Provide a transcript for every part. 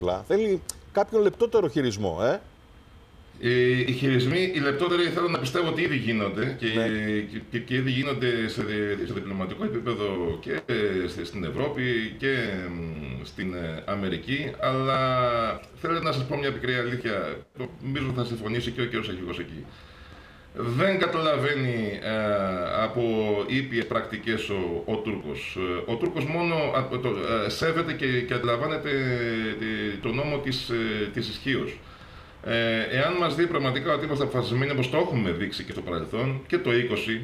Θέλει κάποιον λεπτότερο χειρισμό, Οι χειρισμοί, οι λεπτότεροι, θέλω να πιστεύω ότι ήδη γίνονται και ήδη γίνονται σε διπλωματικό επίπεδο και στην Ευρώπη και στην Αμερική. Αλλά θέλω να σας πω μια πικρή αλήθεια, νομίζω θα συμφωνήσει και ο κύριος αρχηγός εκεί. Δεν καταλαβαίνει από ήπιες πρακτικές ο Τούρκος. Ο Τούρκος μόνο σέβεται και αντιλαμβάνεται το νόμο της ισχύως. Εάν μας δει πραγματικά ότι είμαστε αποφασισμένοι, όπως το έχουμε δείξει και στο παρελθόν, και το 20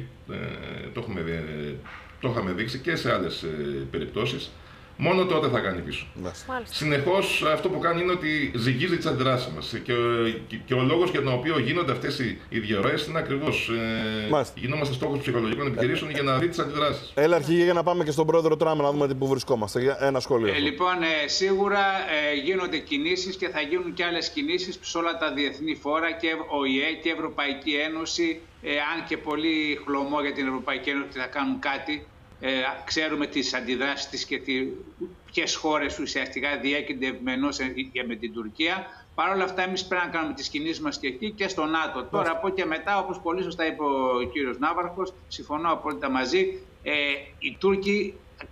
το είχαμε δείξει και σε άλλες περιπτώσεις, μόνο τότε θα κάνει πίσω. Συνεχώς αυτό που κάνει είναι ότι ζυγίζει τις αντιδράσεις μας. Και ο λόγος για τον οποίο γίνονται αυτές οι διαρροές είναι ακριβώς. Γινόμαστε στόχος ψυχολογικών επιχειρήσεων για να δει τις αντιδράσεις. Έλα, αρχηγέ, για να πάμε και στον πρόεδρο Τραμπ να δούμε πού βρισκόμαστε. Ένα σχόλιο. Λοιπόν, σίγουρα γίνονται κινήσεις και θα γίνουν και άλλες κινήσεις σε όλα τα διεθνή φόρα και ΟΗΕ και Ευρωπαϊκή Ένωση. Αν και πολύ χλωμό για την Ευρωπαϊκή Ένωση ότι θα κάνουν κάτι. Ξέρουμε τις αντιδράσεις της και ποιες χώρες ουσιαστικά διέκυνται ευμενώς με την Τουρκία. Παρ' όλα αυτά, εμείς πρέπει να κάνουμε τις κινήσεις μας και εκεί και στο ΝΑΤΟ. Τώρα από και μετά, όπως πολύ σωστά είπε ο κύριος Ναύαρχος, συμφωνώ απόλυτα μαζί, οι Τούρκοι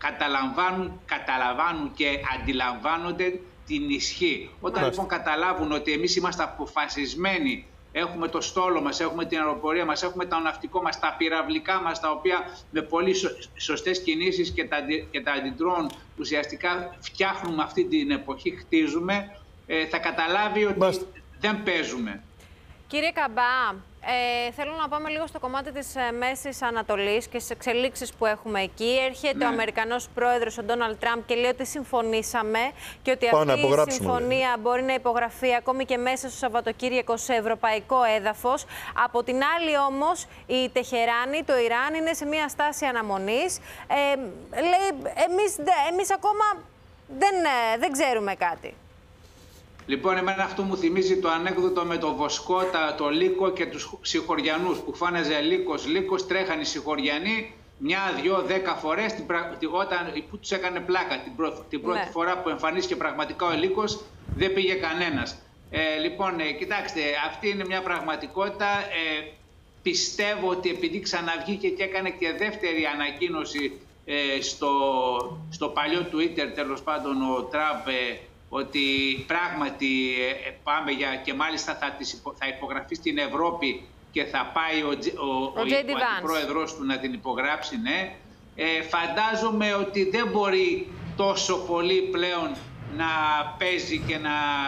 καταλαμβάνουν και αντιλαμβάνονται την ισχύ. Όταν λοιπόν καταλάβουν ότι εμείς είμαστε αποφασισμένοι, έχουμε το στόλο μας, έχουμε την αεροπορία μας, έχουμε το ναυτικό μας, τα πυραυλικά μας, τα οποία με πολύ σωστές κινήσεις και τα αντιδρών ουσιαστικά φτιάχνουμε αυτή την εποχή, χτίζουμε, θα καταλάβει ότι δεν παίζουμε. Κύριε Καμπά, θέλω να πάμε λίγο στο κομμάτι της Μέσης Ανατολής και στις εξελίξεις που έχουμε εκεί. Έρχεται ο Αμερικανός πρόεδρος, ο Ντόναλντ Τραμπ, και λέει ότι συμφωνήσαμε και ότι αυτή η συμφωνία μπορεί να υπογραφεί ακόμη και μέσα στο Σαββατοκύριακο σε ευρωπαϊκό έδαφος. Από την άλλη όμως, η Τεχεράνη, το Ιράν, είναι σε μια στάση αναμονής. Λέει, εμείς ακόμα δεν ξέρουμε κάτι. Λοιπόν, εμένα αυτό μου θυμίζει το ανέκδοτο με το Βοσκό, το Λύκο και τους Συγχωριανούς που φάναζε Λύκος, τρέχανε οι Συγχωριανοί 1, 2, 10 φορές που τους έκανε πλάκα. Την πρώτη φορά που εμφανίστηκε πραγματικά ο Λύκος δεν πήγε κανένας. Λοιπόν, κοιτάξτε, αυτή είναι μια πραγματικότητα. Πιστεύω ότι επειδή ξαναβγήκε και έκανε και δεύτερη ανακοίνωση στο παλιό Twitter, τέλος πάντων ο Τραμπ, ότι πράγματι πάμε και μάλιστα θα υπογραφεί στην Ευρώπη και θα πάει ο αντιπρόεδρος του να την υπογράψει, ναι. Φαντάζομαι ότι δεν μπορεί τόσο πολύ πλέον να παίζει και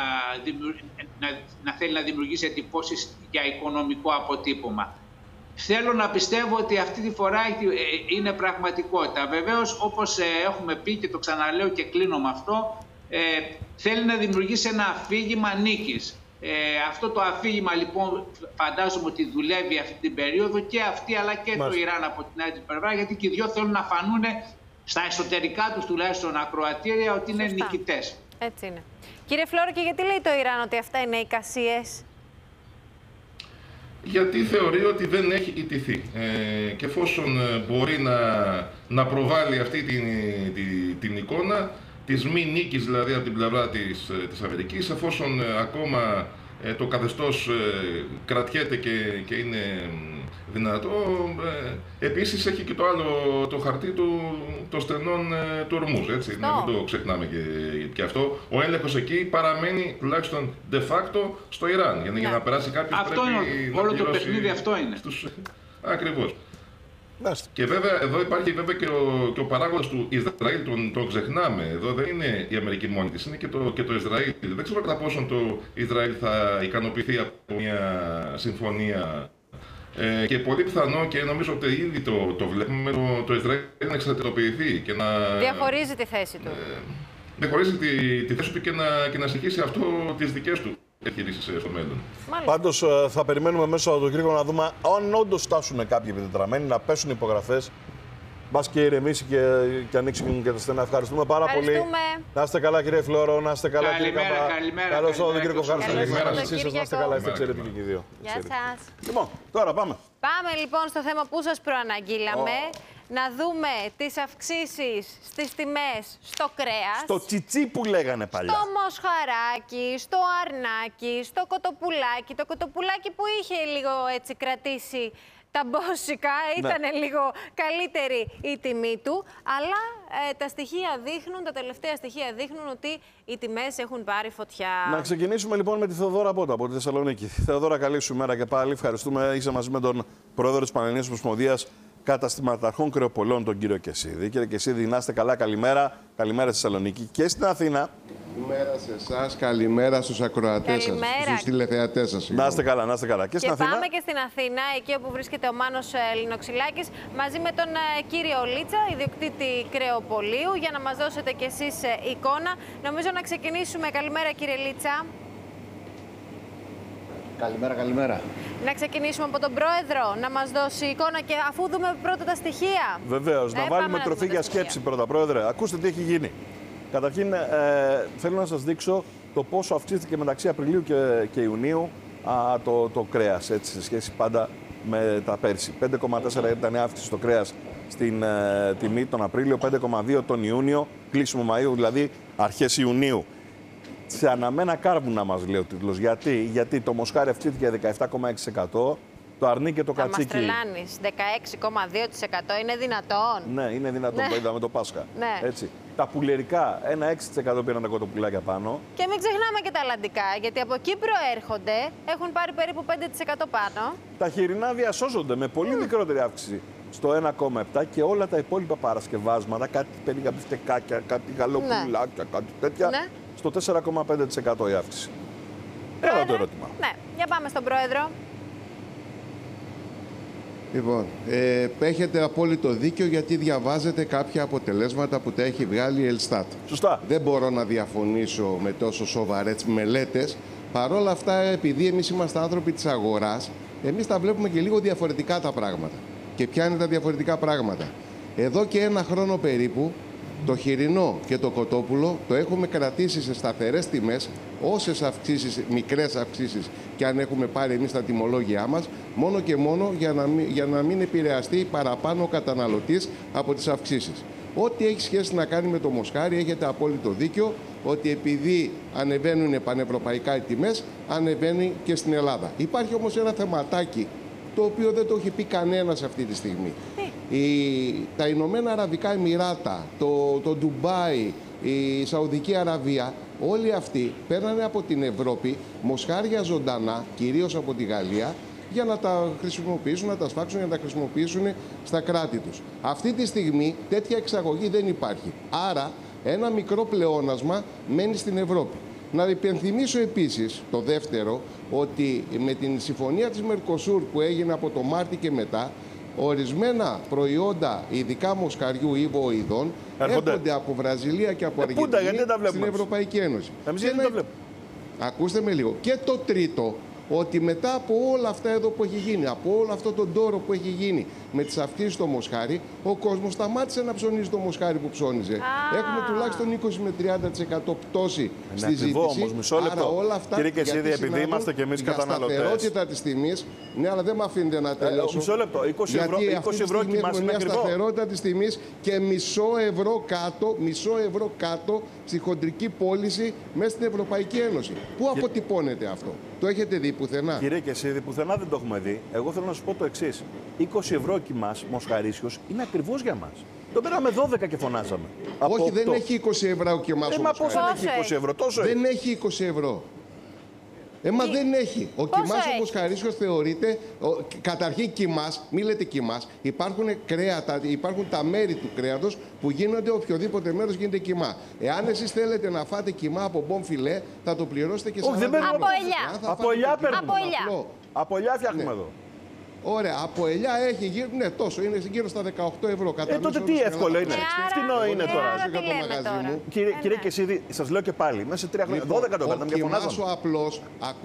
να θέλει να δημιουργήσει εντυπώσεις για οικονομικό αποτύπωμα. Θέλω να πιστεύω ότι αυτή τη φορά είναι πραγματικότητα. Βεβαίως, όπως έχουμε πει και το ξαναλέω και κλείνω με αυτό, θέλει να δημιουργήσει ένα αφήγημα νίκης. Αυτό το αφήγημα λοιπόν φαντάζομαι ότι δουλεύει αυτή την περίοδο και αυτή αλλά και το Ιράν από την άλλη πλευρά, γιατί και οι δυο θέλουν να φανούν στα εσωτερικά τους τουλάχιστον ακροατήρια ότι είναι νικητές. Έτσι είναι. Κύριε Φλόρο, και γιατί λέει το Ιράν ότι αυτά είναι εικασίες? Γιατί θεωρεί ότι δεν έχει ιτηθεί και εφόσον μπορεί να προβάλλει αυτή την εικόνα της μη νίκης, δηλαδή από την πλευρά της Αμερικής, εφόσον ακόμα το καθεστώς κρατιέται και είναι δυνατό. Επίσης έχει και το άλλο το χαρτί των στενών του ορμούς, έτσι, μην το ξεχνάμε και αυτό. Ο έλεγχος εκεί παραμένει τουλάχιστον de facto στο Ιράν, για να περάσει κάποιος αυτό πρέπει να όλο το παιχνίδι αυτό είναι. Ακριβώς. Και βέβαια εδώ υπάρχει βέβαια και ο παράγοντας του Ισραήλ, τον ξεχνάμε. Εδώ δεν είναι η Αμερική μόνη της, είναι και το Ισραήλ. Δεν ξέρω κατά πόσον το Ισραήλ θα ικανοποιηθεί από μια συμφωνία. Και πολύ πιθανό, και νομίζω ότι ήδη το βλέπουμε, το Ισραήλ να εξαρτητοποιηθεί και να διαχωρίζει τη θέση του. Διαχωρίζει τη θέση του και να συνεχίσει αυτό τις δικές του επιχειρήσεις στο μέλλον. Πάντως θα περιμένουμε μέσα από το Σαββατοκύριακο να δούμε αν όντως φτάσουν κάποιοι επιτετραμένοι, να πέσουν υπογραφές. Μπας και ηρεμήσει και ανοίξουν και τα στενά. Ευχαριστούμε πάρα πολύ. Να είστε καλά, κύριε Φλόρο, να είστε καλά, κύριε Καμπά. Καλό Σαββατοκύριακο, καλημέρα σας. Εσείς να είστε καλά, είστε εξαιρετικοί και οι δύο. Γεια σας. Λοιπόν, τώρα πάμε. Πάμε λοιπόν στο θέμα που σας προαναγγείλαμε. να δούμε τις αυξήσεις στις τιμές στο κρέας. Στο τσιτσί που λέγανε παλιά. Στο μοσχαράκι, στο αρνάκι, στο κοτοπουλάκι. Το κοτοπουλάκι που είχε λίγο έτσι κρατήσει τα μπόσικα, ήταν λίγο καλύτερη η τιμή του, αλλά τα στοιχεία δείχνουν, τα τελευταία στοιχεία δείχνουν ότι οι τιμές έχουν πάρει φωτιά. Να ξεκινήσουμε λοιπόν με τη Θεοδόρα Πότα από τη Θεσσαλονίκη. Θεοδόρα, καλή σου μέρα και πάλι. Ευχαριστούμε. Είσαι μαζί με τον πρόεδρο της Πανελληνίας Ομοσπονδίας Καταστηματαρχών Κρεοπολών, τον κύριο Κεσίδη. Κύριε Κεσίδη, να είστε καλά. Καλημέρα. Καλημέρα στη Θεσσαλονίκη και στην Αθήνα. Καλημέρα σε εσάς, καλημέρα στους ακροατές σας, στους τηλεθεατές σας. Να είστε καλά, να είστε καλά. Και στην Αθήνα. Πάμε και στην Αθήνα, εκεί όπου βρίσκεται ο Μάνος Λινοξυλάκης, μαζί με τον κύριο Λίτσα, ιδιοκτήτη κρεοπολίου, για να μας δώσετε κι εσείς εικόνα. Νομίζω να ξεκινήσουμε. Καλημέρα, κύριε Λίτσα. Καλημέρα, καλημέρα. Να ξεκινήσουμε από τον πρόεδρο, να μας δώσει εικόνα και αφού δούμε πρώτα τα στοιχεία. Βεβαίως, να βάλουμε τροφή για σκέψη πρώτα, πρόεδρε. Ακούστε τι έχει γίνει. Καταρχήν, θέλω να σας δείξω το πόσο αυξήθηκε μεταξύ Απριλίου και Ιουνίου το κρέας, έτσι, σε σχέση πάντα με τα πέρσι. 5,4 ήταν η αύξηση στο κρέας στην τιμή τον Απρίλιο, 5,2 τον Ιούνιο, κλείσιμο Μαΐου, δηλαδή αρχές Ιουνίου. Σε αναμένα κάρβουνα μας λέει ο τίτλος. Γιατί το μοσχάρι αυξήθηκε 17,6%. Το αρνί και το κατσίκι. Θα μας τρελάνεις. 16,2% είναι δυνατόν. Ναι, είναι δυνατόν. Το είδαμε το Πάσχα. Ναι. Έτσι. Τα πουλερικά, 1,6% πήραν τα κοτοπουλάκια πάνω. Και μην ξεχνάμε και τα αλλαντικά, γιατί από εκεί προέρχονται, έχουν πάρει περίπου 5% πάνω. Τα χοιρινά διασώζονται με πολύ μικρότερη αύξηση στο 1,7% και όλα τα υπόλοιπα παρασκευάσματα, κάτι περίπου μπιφτεκάκια, κάτι γαλοπουλάκια, κάτι τέτοια, στο 4,5% η αύξηση. Έλα το ερώτημα. Ναι, για πάμε στον πρόεδρο. Λοιπόν, έχετε απόλυτο δίκιο γιατί διαβάζετε κάποια αποτελέσματα που τα έχει βγάλει η Ελστάτ. Σωστά. Δεν μπορώ να διαφωνήσω με τόσο σοβαρές μελέτες. Παρ' όλα αυτά, επειδή εμείς είμαστε άνθρωποι της αγοράς, εμείς τα βλέπουμε και λίγο διαφορετικά τα πράγματα. Και ποια είναι τα διαφορετικά πράγματα. Εδώ και ένα χρόνο περίπου, το χοιρινό και το κοτόπουλο το έχουμε κρατήσει σε σταθερές τιμές, όσες αυξήσεις, μικρές αυξήσεις και αν έχουμε πάρει εμείς τα τιμολόγια μας, μόνο και μόνο για να μην επηρεαστεί παραπάνω ο καταναλωτής από τις αυξήσεις. Ό,τι έχει σχέση να κάνει με το μοσχάρι, έχετε απόλυτο δίκιο ότι επειδή ανεβαίνουν πανευρωπαϊκά οι τιμές, ανεβαίνει και στην Ελλάδα. Υπάρχει όμως ένα θεματάκι το οποίο δεν το έχει πει κανένας αυτή τη στιγμή. Τα Ηνωμένα Αραβικά Εμιράτα, το Ντουμπάι, η Σαουδική Αραβία, όλοι αυτοί παίρνανε από την Ευρώπη μοσχάρια ζωντανά, κυρίως από τη Γαλλία, για να τα χρησιμοποιήσουν, να τα σφάξουν, για να τα χρησιμοποιήσουν στα κράτη τους. Αυτή τη στιγμή τέτοια εξαγωγή δεν υπάρχει. Άρα ένα μικρό πλεόνασμα μένει στην Ευρώπη. Να υπενθυμίσω επίσης το δεύτερο, ότι με την συμφωνία της Μερκοσούρ που έγινε από το Μάρτι και μετά, ορισμένα προϊόντα, ειδικά μοσχαριού ή βοηδών, έρχονται από Βραζιλία και από Αργεντινή στην Ευρωπαϊκή Ένωση. Ακούστε με λίγο. Και το τρίτο, ότι μετά από όλα αυτά εδώ που έχει γίνει, από όλο αυτό τον τόρο που έχει γίνει με τις αυξήσεις στο μοσχάρι, ο κόσμος σταμάτησε να ψωνίζει το μοσχάρι που ψώνιζε. Έχουμε τουλάχιστον 20 με 30% πτώση στη ζήτηση. Όμως, μισό λεπτό. Άρα όλα αυτά, κύριε Κεσίδη, επειδή είμαστε και εμείς καταναλωτές. Για σταθερότητα της τιμής, ναι, αλλά δεν με αφήνετε να τελειώσω. Μισό λεπτό. 20 ευρώ κοιμάσαι είναι ακριβό. Μια σταθερότητα της τιμής και μισό ευρώ κάτω στη χοντρική πώληση μέσα στην Ευρωπαϊκή Ένωση. Πού αποτυπώνεται αυτό? Το έχετε δει πουθενά? Κύριε Κεσίδη, πουθενά δεν το έχουμε δει. Εγώ θέλω να σου πω το εξής. 20 ευρώ κοιμάς μοσχαρίσιος είναι ακριβώς για μας. Το πήραμε 12 και φωνάζαμε. Όχι, δεν έχει 20 ευρώ και εμάς ο μοσχάρι. Μα πώς δεν έχει 20 ευρώ, τόσο δεν έχει 20 ευρώ. Δεν έχει. Ο κοιμάς ο μοσχαρίσιος θεωρείται, καταρχήν κοιμάς, μη λέτε κοιμάς, υπάρχουν κρέατα, υπάρχουν τα μέρη του κρέατος που γίνονται, οποιοδήποτε μέρος γίνεται κοιμά. Εάν εσείς θέλετε να φάτε κοιμά από μπομφιλέ, θα το πληρώσετε και 40 ευρώ. Από ελιά παίρνουμε. Από ελιά φτιάχνουμε εδώ. Ωραία, από ελιά έχει γύρω, ναι, τόσο, είναι γύρω στα 18 ευρώ. Τότε τι εύκολο είναι. Φτηνό είναι τώρα. Για το μαγαζί μου. Κύριε Κεσίδη, σας λέω και πάλι, μέσα σε 3 χρόνια, 12 το παίρναμε και φωνάζαμε. Ο κοιμάς ο απλός,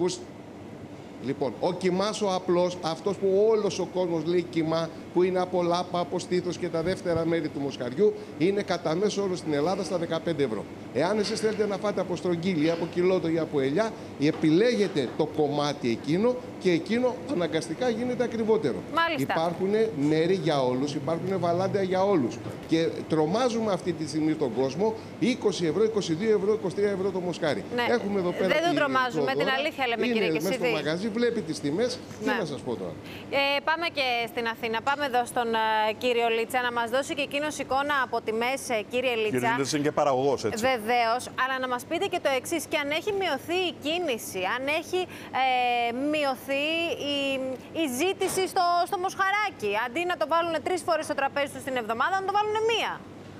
λοιπόν, ο κοιμάς ο απλός, αυτός που όλος ο κόσμος λέει κοιμά, που είναι από λάπα, από στήθος και τα δεύτερα μέρη του μοσχαριού, είναι κατά μέσο όρο στην Ελλάδα στα 15 ευρώ. Εάν εσείς θέλετε να φάτε από στρογγύλι, από κιλότο ή από ελιά, επιλέγετε το κομμάτι εκείνο και εκείνο αναγκαστικά γίνεται ακριβότερο. Μάλιστα. Υπάρχουν νεροί για όλους, υπάρχουν βαλάντια για όλους. Και τρομάζουμε αυτή τη στιγμή στον κόσμο 20 ευρώ, 22 ευρώ, 23 ευρώ το μοσχάρι. Ναι. Έχουμε εδώ πέρα. Δεν τον τρομάζουμε, την αλήθεια λέμε, κύριε Κεσίδη. Είναι μέσα στο μαγαζί, βλέπει τις τιμές. Τι να σας πω τώρα. Πάμε και στην Αθήνα. Πάμε εδώ στον κύριο Λίτσα να μας δώσει και εκείνος εικόνα από τιμές, κύριε Λίτσα. Κύριε Λίτσα είναι και παραγωγός, έτσι. Βεβαίως, αλλά να μας πείτε και το εξής, και αν έχει μειωθεί η κίνηση, αν έχει μειωθεί η ζήτηση στο μοσχαράκι. Αντί να το βάλουν 3 φορές στο τραπέζι τους την εβδομάδα, να το βάλουν 1.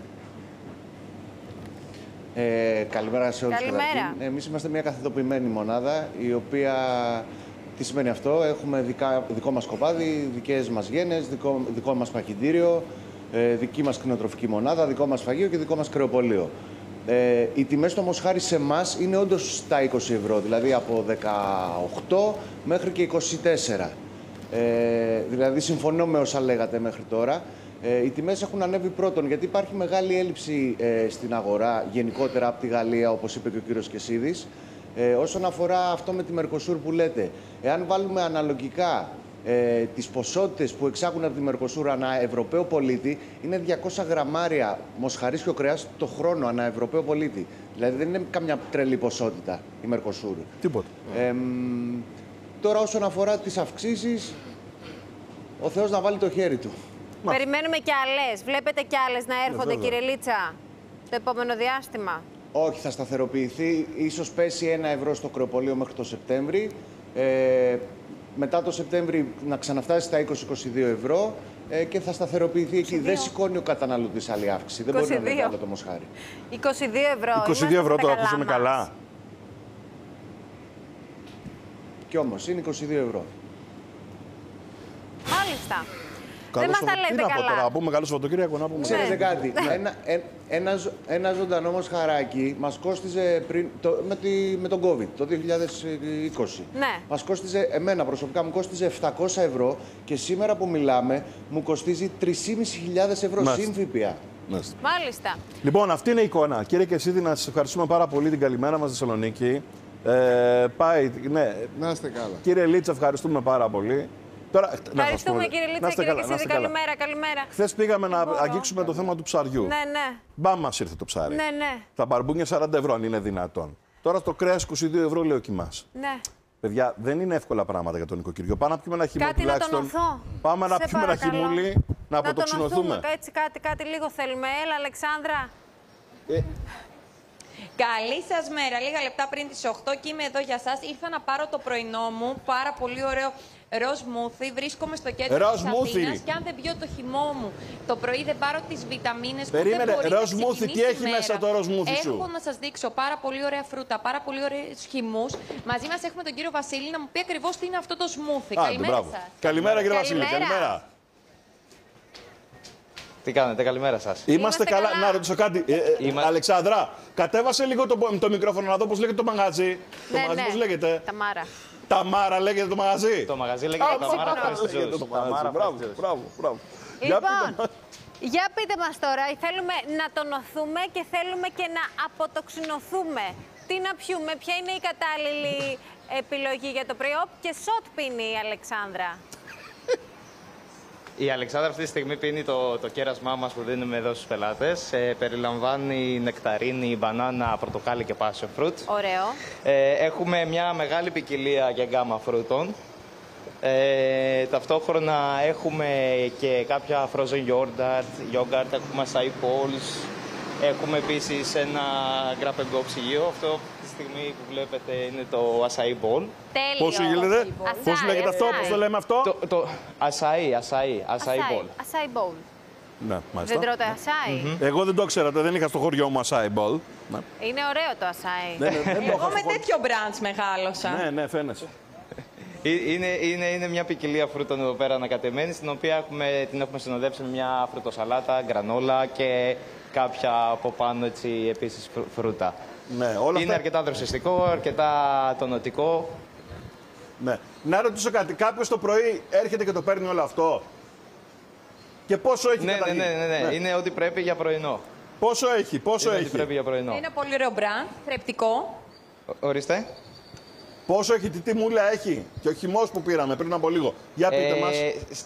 Καλημέρα σε όλους. Καλημέρα. Εμείς είμαστε μια καθετοποιημένη μονάδα, η οποία... Τι σημαίνει αυτό? Έχουμε δικό μας κοπάδι, δικές μας γένες, δικό μας παχυντήριο, δική μας κτηνοτροφική μονάδα, δικό μας φαγείο και δικό μας κρεοπωλείο. Οι τιμές στο μοσχάρι σε εμάς είναι όντως στα 20 ευρώ, δηλαδή από 18 μέχρι και 24. Δηλαδή συμφωνώ με όσα λέγατε μέχρι τώρα. Οι τιμές έχουν ανέβει πρώτον γιατί υπάρχει μεγάλη έλλειψη στην αγορά γενικότερα από τη Γαλλία, όπως είπε και ο κύριος Κεσίδης. Όσον αφορά αυτό με τη Μερκοσούρ που λέτε, εάν βάλουμε αναλογικά τις ποσότητες που εξάγουν από τη Μερκοσούρ ανά Ευρωπαίο πολίτη, είναι 200 γραμμάρια μοσχαρίσιο κρέας το χρόνο ανά Ευρωπαίο πολίτη. Δηλαδή δεν είναι καμιά τρελή ποσότητα η Μερκοσούρ. Τίποτα. Τώρα όσον αφορά τις αυξήσεις, ο Θεός να βάλει το χέρι του. Περιμένουμε και άλλες. Βλέπετε και άλλες να έρχονται, κύριε Λίτσα, το επόμενο διάστημα? Όχι, θα σταθεροποιηθεί. Ίσως πέσει 1 ευρώ στο κρεοπωλείο μέχρι το Σεπτέμβρη. Μετά το Σεπτέμβρη να ξαναφτάσει στα 20-22 ευρώ και θα σταθεροποιηθεί εκεί. Δεν σηκώνει ο καταναλωτής άλλη αύξηση. Δεν μπορεί να είναι άλλο το μοσχάρι. 22 ευρώ. 22 ευρώ το ακούσαμε καλά. Κι όμως είναι 22 ευρώ. Μάλιστα. Δεν μας τα λέτε καλά. Τώρα, να πούμε καλό Σαββατοκύριακο, να πούμε. Ξέρετε κάτι, ένα ζωντανό μοσχαράκι μας κόστιζε με τον COVID το 2020. Ναι. Μας κόστιζε, εμένα προσωπικά μου κόστιζε 700 ευρώ και σήμερα που μιλάμε μου κοστίζει 3.500 ευρώ συν ΦΠΑ. Μάλιστα. Λοιπόν, αυτή είναι η εικόνα. Κύριε Κεσίδη, να σας ευχαριστούμε πάρα πολύ την καλημέρα μας στη Θεσσαλονίκη. Ναι. Να είστε καλά. Κύριε Λίτσα, ευχαριστούμε πάρα πολύ. Τώρα, ευχαριστούμε κύριε Λίτσα, κύριε Κεσίδη. Καλημέρα, καλημέρα. Χθες πήγαμε να αγγίξουμε το θέμα του ψαριού. Ναι, ναι. Μπαμ μας ήρθε το ψάρι. Ναι, ναι. Τα μπαρμπούνια 40 ευρώ, αν είναι δυνατόν. Τώρα το κρέας 22 ευρώ, λέει ο Κιμάς. Ναι. Παιδιά, δεν είναι εύκολα πράγματα για τον νοικοκυριό. Πάμε να πιούμε ένα χυμό τουλάχιστον. Πάμε να πιούμε ένα χυμούλι, να αποτοξινωθούμε. Έτσι, κάτι λίγο θέλουμε. Έλα, Αλεξάνδρα. Καλή σας μέρα. Λίγα λεπτά πριν τις 8 και είμαι εδώ για σας. Ήρθα να πάρω το πρωινό μου. Πάρα πολύ ωραίο ροζ μούθι. Βρίσκομαι στο κέντρο της Αθήνας και αν δεν πιω το χυμό μου το πρωί, δεν πάρω τις βιταμίνες που δεν μπορεί να μούθι, τι έχει μέσα το ροζ μούθι σου? Έχω να σας δείξω πάρα πολύ ωραία φρούτα, πάρα πολύ ωραίους χυμούς. Μαζί μας έχουμε τον κύριο Βασίλη να μου πει ακριβώς τι είναι αυτό το σμούθι. Καλημέρα σας. Καλημέρα κύριε Βασίλη, καλημέρα. Τι κάνετε, καλημέρα σας. Είμαστε καλά. Να ρωτήσω κάτι. Αλεξάνδρα, κατέβασε λίγο το μικρόφωνο να δω πώς λέγεται το μαγαζί. Το μαγαζί πώς λέγεται? Ταμάρα. Ταμάρα λέγεται το μαγαζί. Το μαγαζί λέγεται Ταμάρα. Μπράβο. Λοιπόν, για πείτε μας τώρα, θέλουμε να τονωθούμε και θέλουμε και να αποτοξινωθούμε. Τι να πιούμε, ποια είναι η κατάλληλη επιλογή για το πρωί? Και σοτ πίνει η Αλεξάνδρα. Η Αλεξάνδρα αυτή τη στιγμή πίνει το κέρασμά μας που δίνουμε εδώ στους πελάτες. Περιλαμβάνει νεκταρίνη, μπανάνα, πορτοκάλι και passion fruit. Ωραίο. Έχουμε μια μεγάλη ποικιλία για γκάμα φρούτων. Ταυτόχρονα έχουμε και κάποια frozen yogurt, έχουμε acai bowls. Έχουμε επίσης ένα grab and go ψυγείο. Αυτό τη στιγμή που βλέπετε είναι το acai bowl. Τέλειο. Πώς λέγεται αυτό, πώς το λέμε αυτό? Το acai bowl. Acai bowl. Ναι, μάλιστα. Δεν τρώτε acai? Εγώ δεν το ήξερα, δεν είχα στο χωριό μου acai bowl. Είναι ωραίο το acai. Εγώ με τέτοιο μπραντς μεγάλωσα. Ναι, φαίνεσαι. Είναι μια ποικιλία φρούτων εδώ πέρα ανακατεμένη, στην οποία την έχουμε συνοδεύσει με μια φρουτοσαλάτα, γκρανόλα και κάποια από πάνω έτσι επίσης φρούτα. Ναι, όλα είναι αρκετά δροσιστικό, αρκετά τονωτικό. Ναι. Να ρωτήσω κάτι, κάποιος το πρωί έρχεται και το παίρνει όλο αυτό? Και πόσο έχει καταγγεί? Ναι. Είναι ό,τι πρέπει για πρωινό. Πόσο έχει? Ό,τι πρέπει για πρωινό. Είναι πολύ ωραίο μπραντ, θρεπτικό. Ορίστε. Πόσο έχει, τι τιμούλα έχει και ο χυμός που πήραμε πριν από λίγο. Για πείτε μας.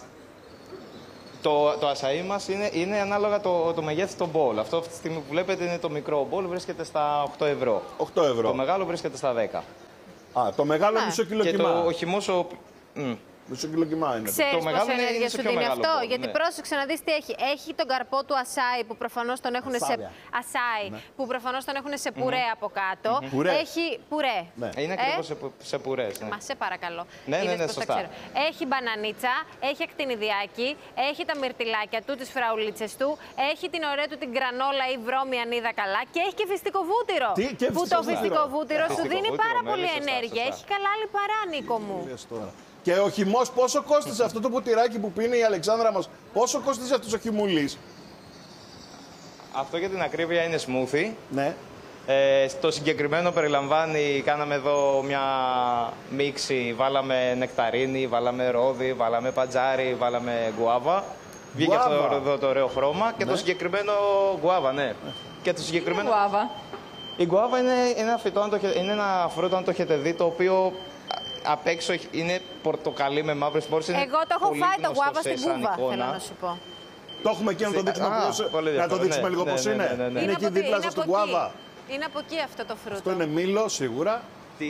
Το ασαΐ μας είναι ανάλογα το μεγέθος των μπολ. Αυτό αυτή τη στιγμή που βλέπετε είναι το μικρό μπολ, βρίσκεται στα 8 ευρώ. 8 ευρώ. Το μεγάλο βρίσκεται στα 10. Α, το μεγάλο είναι μισό κιλό κιμά. Ο χυμός... Μισό κιλό κιμά είναι. Ξέρεις πόση ενέργεια σου δίνει αυτό, γιατί ναι. Πρόσεξε να δεις τι έχει. Έχει τον καρπό του ασάι που προφανώς τον έχουν που προφανώς τον έχουν σε πουρέ από κάτω. Έχει πουρέ. Ναι. Είναι ακριβώς σε πουρές. Ναι. Μα σε παρακαλώ. Ναι, σωστά. Έχει μπανανίτσα, έχει ακτινιδιάκι, έχει τα μυρτιλάκια του, τις φραουλίτσες του, έχει την ωραία του την γκρανόλα ή βρώμη αν είδα καλά και έχει και φιστικό βούτυρο. Που το φιστικό βούτυρο σου δίνει πάρα πολύ ενέργεια. Έχει καλά λιπαρά, Νίκο μου. Και ο χυμός πόσο κόστιζε αυτό το ποτηράκι που πίνει η Αλεξάνδρα μας, πόσο κόστιζε αυτός ο χυμουλής? Αυτό για την ακρίβεια είναι smoothie. Ναι. Στο συγκεκριμένο περιλαμβάνει, κάναμε εδώ μια μίξη, βάλαμε νεκταρίνη, βάλαμε ρόδι, βάλαμε πατζάρι, βάλαμε γκουάβα. Βγήκε αυτό εδώ το ωραίο χρώμα και το συγκεκριμένο γκουάβα, ναι. Και το συγκεκριμένο... Η γκουάβα είναι ένα φυτό, είναι ένα φρούτο αν το έχετε δει, το οποίο απ' έξω είναι πορτοκαλί με μαύρες σπόρες. Εγώ το έχω φάει το γουάβα στην Κούβα, θέλω να σου πω. Το έχουμε εκεί να το δείξουμε, να το δείξουμε λίγο πώς είναι. Είναι εκεί δίπλα σας το γουάβα. Είναι από εκεί αυτό το φρούτο. Αυτό είναι μήλο, σίγουρα.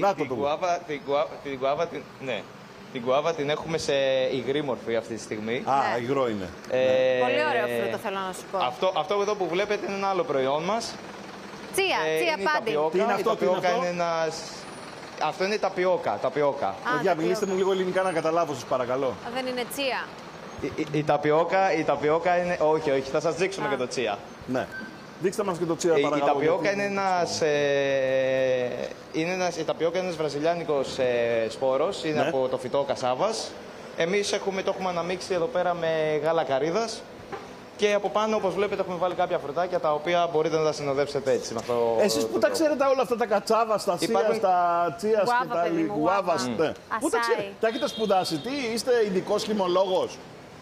Την γκουάβα την έχουμε σε υγρή μορφή αυτή τη στιγμή. Α, υγρό είναι. Πολύ ωραίο φρούτο θέλω να σου πω. Αυτό εδώ που βλέπετε είναι ένα άλλο προϊόν μας. Τσία πάντη. Τι είναι αυτό, Αυτό είναι η ταπιόκα. Για μιλήστε μου λίγο ελληνικά να καταλάβω, σας παρακαλώ. Δεν είναι τσία. Η ταπιόκα είναι... Όχι, θα σας δείξουμε και το τσία. Ναι. Δείξτε μας και το τσία, παρακαλώ. Η ταπιόκα είναι ένας βραζιλιάνικος σπόρος, είναι από το φυτό κασάβας. Εμείς το έχουμε αναμίξει εδώ πέρα με γάλα καρύδας. Και από πάνω, όπως βλέπετε, έχουμε βάλει κάποια φρουτάκια τα οποία μπορείτε να τα συνοδεύσετε έτσι. Με αυτό. Εσείς που τα ξέρετε όλα αυτά τα κατσάβα, στα τσία, στα τσία και τα γουάβα. Πού τα ξέρετε, τα έχετε σπουδάσει, τι, είστε ειδικός χυμολόγος?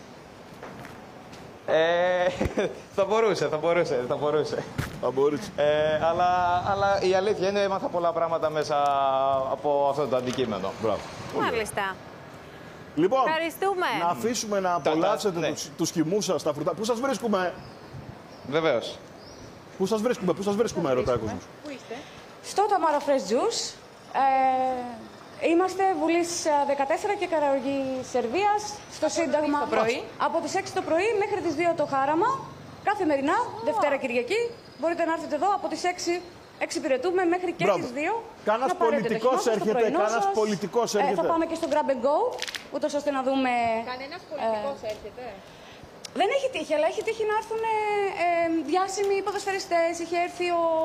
Θα μπορούσε. Αλλά η αλήθεια είναι έμαθα πολλά πράγματα μέσα από αυτό το αντικείμενο. Μπράβο. Μάλιστα. Λοιπόν, ευχαριστούμε. Να αφήσουμε να απολαύσετε τους χυμούς σας, τα φρουτά. Πού σας βρίσκουμε? Βεβαίως. Πού σας βρίσκουμε, ρωτάει ο κόσμος. Πού είστε? Στο Tamara Fresh Juice. Είμαστε Βουλής 14 και Καραοργή Σερβίας, στο Σύνταγμα. Το πρωί. Από τις 6 το πρωί μέχρι τις 2 το χάραμα. Καθημερινά, Δευτέρα Κυριακή. Μπορείτε να έρθετε εδώ από τις 6. Εξυπηρετούμε μέχρι και τις 2. Κάνας πολιτικός έρχεται, θα πάμε και στο Grab and Go, ούτως ώστε να δούμε... Κανένας πολιτικός έρχεται? Δεν έχει τύχει, αλλά έχει τύχει να έρθουν διάσημοι ποδοσφαιριστές. Είχε έρθει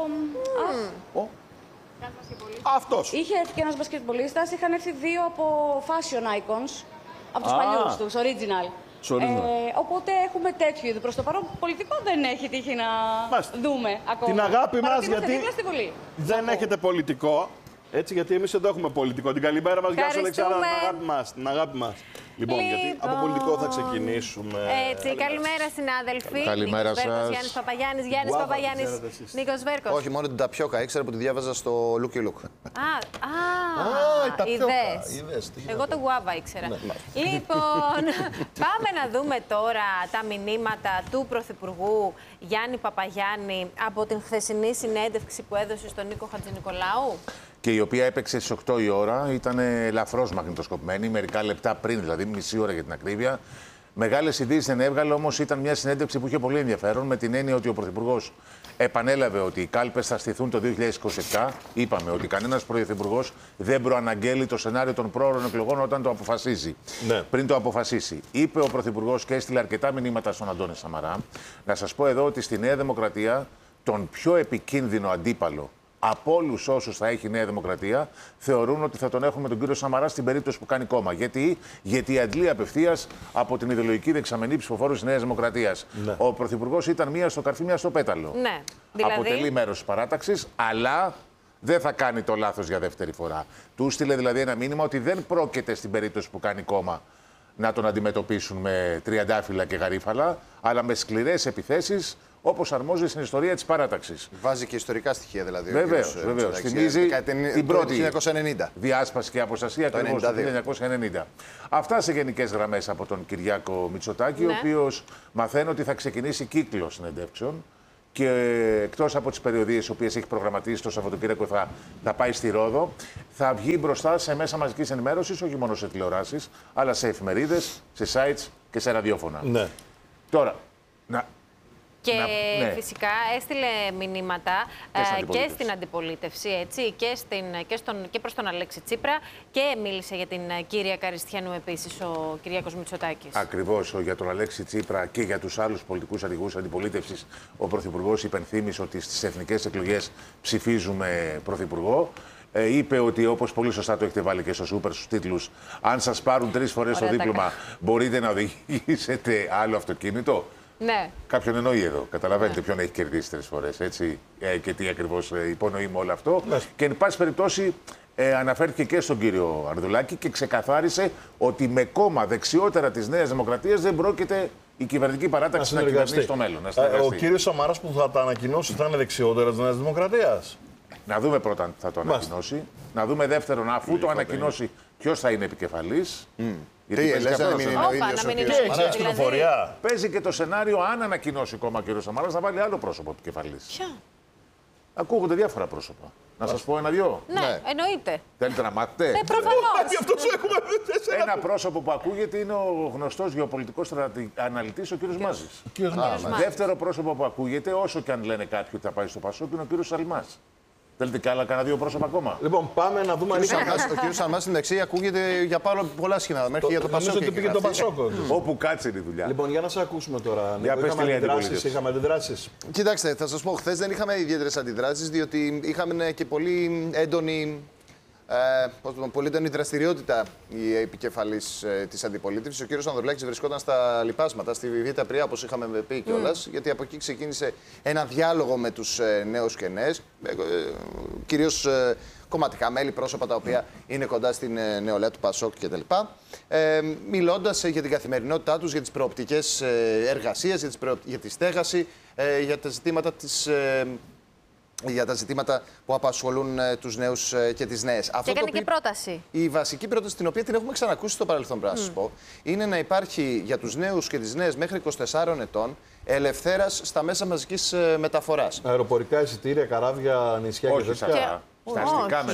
αυτός. Είχε έρθει και ένας μπασκετμπολίστας. Είχαν έρθει 2 από fashion icons, από τους παλιούς τους, original. Οπότε έχουμε τέτοιου είδου. Προς το παρόν πολιτικό δεν έχει τύχει να δούμε ακόμα. Την αγάπη μας, γιατί δεν έχετε πολιτικό. Έτσι, γιατί εμείς εδώ έχουμε πολιτικό. Την καλημέρα μας, γεια σου Αλεξάνδρα, την αγάπη μας. Λοιπόν, γιατί από πολιτικό θα ξεκινήσουμε. Έτσι, καλημέρα συνάδελφοι. Καλημέρα σας. Γιάννης Παπαγιάννης, Νίκος Βέρκος. Όχι, μόνο την ταπιόκα ήξερα που τη διάβαζα στο Lucky Luke. Είδες. Εγώ το γουάβα ήξερα. Λοιπόν, πάμε να δούμε τώρα τα μηνύματα του Πρωθυπουργού Γιάννη Παπαγιάννη από την χθεσινή συνέντευξη που έδωσε στον Νίκο Χατζηνικολάου. Και η οποία έπαιξε στις 8 η ώρα, ήταν ελαφρώς μαγνητοσκοπημένη, μερικά λεπτά πριν, δηλαδή μισή ώρα για την ακρίβεια. Μεγάλες ειδήσεις δεν έβγαλε, όμως ήταν μια συνέντευξη που είχε πολύ ενδιαφέρον, με την έννοια ότι ο Πρωθυπουργός επανέλαβε ότι οι κάλπες θα στηθούν το 2027. Είπαμε ότι κανένας πρωθυπουργός δεν προαναγγέλει το σενάριο των πρόωρων εκλογών όταν το αποφασίζει. Ναι. Πριν το αποφασίσει. Είπε ο Πρωθυπουργός και έστειλε αρκετά μηνύματα στον Αντώνη Σαμαρά. Να σας πω εδώ ότι στη Νέα Δημοκρατία τον πιο επικίνδυνο αντίπαλο από όλους όσους θα έχει η Νέα Δημοκρατία, θεωρούν ότι θα τον έχουμε τον κύριο Σαμαρά στην περίπτωση που κάνει κόμμα. Γιατί αντλεί απευθείας από την ιδεολογική δεξαμενή ψηφοφόρου της Νέας Δημοκρατίας. Ναι. Ο Πρωθυπουργός ήταν μία στο καρφί, μία στο πέταλο. Ναι. Δηλαδή... αποτελεί μέρος της παράταξης, αλλά δεν θα κάνει το λάθος για δεύτερη φορά. Του στείλε δηλαδή ένα μήνυμα ότι δεν πρόκειται στην περίπτωση που κάνει κόμμα να τον αντιμετωπίσουν με τριαντάφυλλα και γαρίφαλα, αλλά με σκληρές επιθέσεις, όπως αρμόζει στην ιστορία της παράταξης. Βάζει και ιστορικά στοιχεία δηλαδή. Βεβαίως. Θυμίζει την πρώτη 1990. διάσπαση και αποστασία του 1990. Αυτά σε γενικές γραμμές από τον Κυριάκο Μητσοτάκη, ο οποίος μαθαίνει ότι θα ξεκινήσει κύκλος συνεντεύξεων. Και εκτός από τις περιοδίες τις οποίες έχει προγραμματίσει το Σαββατοκύριακο θα πάει στη Ρόδο, θα βγει μπροστά σε μέσα μαζικής ενημέρωσης, όχι μόνο σε τηλεοράσεις, αλλά σε εφημερίδες, σε sites και σε ραδιόφωνα. Ναι. Τώρα, και φυσικά έστειλε μηνύματα και στην αντιπολίτευση, έτσι, και προς τον Αλέξη Τσίπρα, και μίλησε για την κύρια Καριστιανού επίσης ο Κυριάκος Μητσοτάκης. Ακριβώς, για τον Αλέξη Τσίπρα και για τους άλλους πολιτικούς αρχηγούς αντιπολίτευσης, ο Πρωθυπουργός υπενθύμησε ότι στις εθνικές εκλογές ψηφίζουμε Πρωθυπουργό. Είπε ότι, όπως πολύ σωστά το έχετε βάλει και στο Σούπερ στους τίτλους, αν σας πάρουν 3 φορές το δίπλωμα, μπορείτε να οδηγήσετε άλλο αυτοκίνητο. Ναι. Κάποιον εννοεί εδώ. Καταλαβαίνετε ποιον έχει κερδίσει 3 φορές, έτσι, και τι ακριβώς υπονοεί με όλο αυτό. Ναι. Και εν πάση περιπτώσει αναφέρθηκε και στον κύριο Ανδρουλάκη και ξεκαθάρισε ότι με κόμμα δεξιότερα της Νέας Δημοκρατίας δεν πρόκειται η κυβερνητική παράταξη να κυβερνήσει στο μέλλον. Ο κύριος Σαμαράς που θα τα ανακοινώσει θα είναι δεξιότερα της Νέας Δημοκρατίας. Να δούμε πρώτα αν θα το ανακοινώσει. Να δούμε δεύτερον, αφού το ανακοινώσει, ποιος θα είναι επικεφαλής. Γιατί παίζει και το σενάριο, αν ανακοινώσει κόμμα ο κ. Σαμαράς, να βάλει άλλο πρόσωπο επικεφαλής. Ποιο? Ακούγονται διάφορα πρόσωπα. Να σας πω 1-2. Ναι, εννοείται. Θέλετε να μάθετε? Ναι, προφανώς. Ένα πρόσωπο που ακούγεται είναι ο γνωστός γεωπολιτικός αναλυτής, ο κ. Μάζης. Δεύτερο πρόσωπο που ακούγεται, όσο και αν λένε κάποιοι ότι θα πάει στο Πασόκ, είναι ο κ. Σαλμάς. Θέλετε κι άλλα κανένα 2 πρόσωπα ακόμα? Λοιπόν, πάμε να δούμε αν είναι. Ο κ. Σαλμάς στην δεξιά ακούγεται για πολλά σχήματα. Μέχρι για το Πασόκ. Νομίζω ότι πήγε το Πασόκ. Όπου κάτσε η δουλειά. Λοιπόν, για να σε ακούσουμε τώρα. Είχαμε αντιδράσεις. Κοιτάξτε, θα σας πω, χθες δεν είχαμε ιδιαίτερες αντιδράσεις, διότι είχαμε και πολύ έντονη δραστηριότητα η επικεφαλής της αντιπολίτευσης. Ο κύριος Ανδρουλάκης βρισκόταν στα λοιπάσματα, στη Β' Πριά, όπως είχαμε πει κιόλας, γιατί από εκεί ξεκίνησε ένα διάλογο με τους νέους και νέες, κυρίως κομματικά μέλη, πρόσωπα τα οποία είναι κοντά στην νεολαία του Πασόκ κτλ. Μιλώντας για την καθημερινότητά τους, για τις προοπτικές εργασίας, για τη στέγαση, για τα ζητήματα για τα ζητήματα που απασχολούν τους νέους και τις νέες. Και έκανε και πρόταση. Η βασική πρόταση, την οποία την έχουμε ξανακούσει στο παρελθόν, πρέπει να σας πω, είναι να υπάρχει για τους νέους και τις νέες μέχρι 24 ετών ελευθέρας στα μέσα μαζικής μεταφοράς. Αεροπορικά εισιτήρια, καράβια, νησιά και τέτοια. Στα αστικά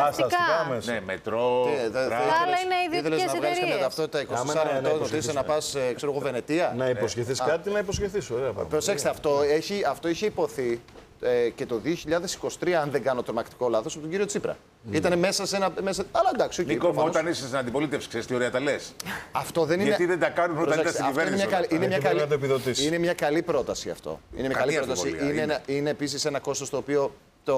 μέσα. Ναι, μετρό. Άλλα είναι ιδιωτικές εταιρείες. Να βγάλεις καμία ταυτότητα 24 ετών, ρωτήσεις να πας, ξέρω εγώ, Βενετία. Να υποσχεθείς κάτι, να υποσχεθείς. Προσέξτε, αυτό είχε υποθεί και το 2023, αν δεν κάνω τρομακτικό λάθος, από τον κύριο Τσίπρα. Ήταν μέσα σε ένα. Αλλά εντάξει, Νίκο, όταν είσαι στην αντιπολίτευση, ξέρεις τι ωραία τα λες. Αυτό δεν είναι. Γιατί δεν τα κάνουν όταν ήταν στην κυβέρνηση. Είναι μια καλή πρόταση αυτό. Είναι μια καλή πρόταση. Είναι επίσης ένα κόστος το οποίο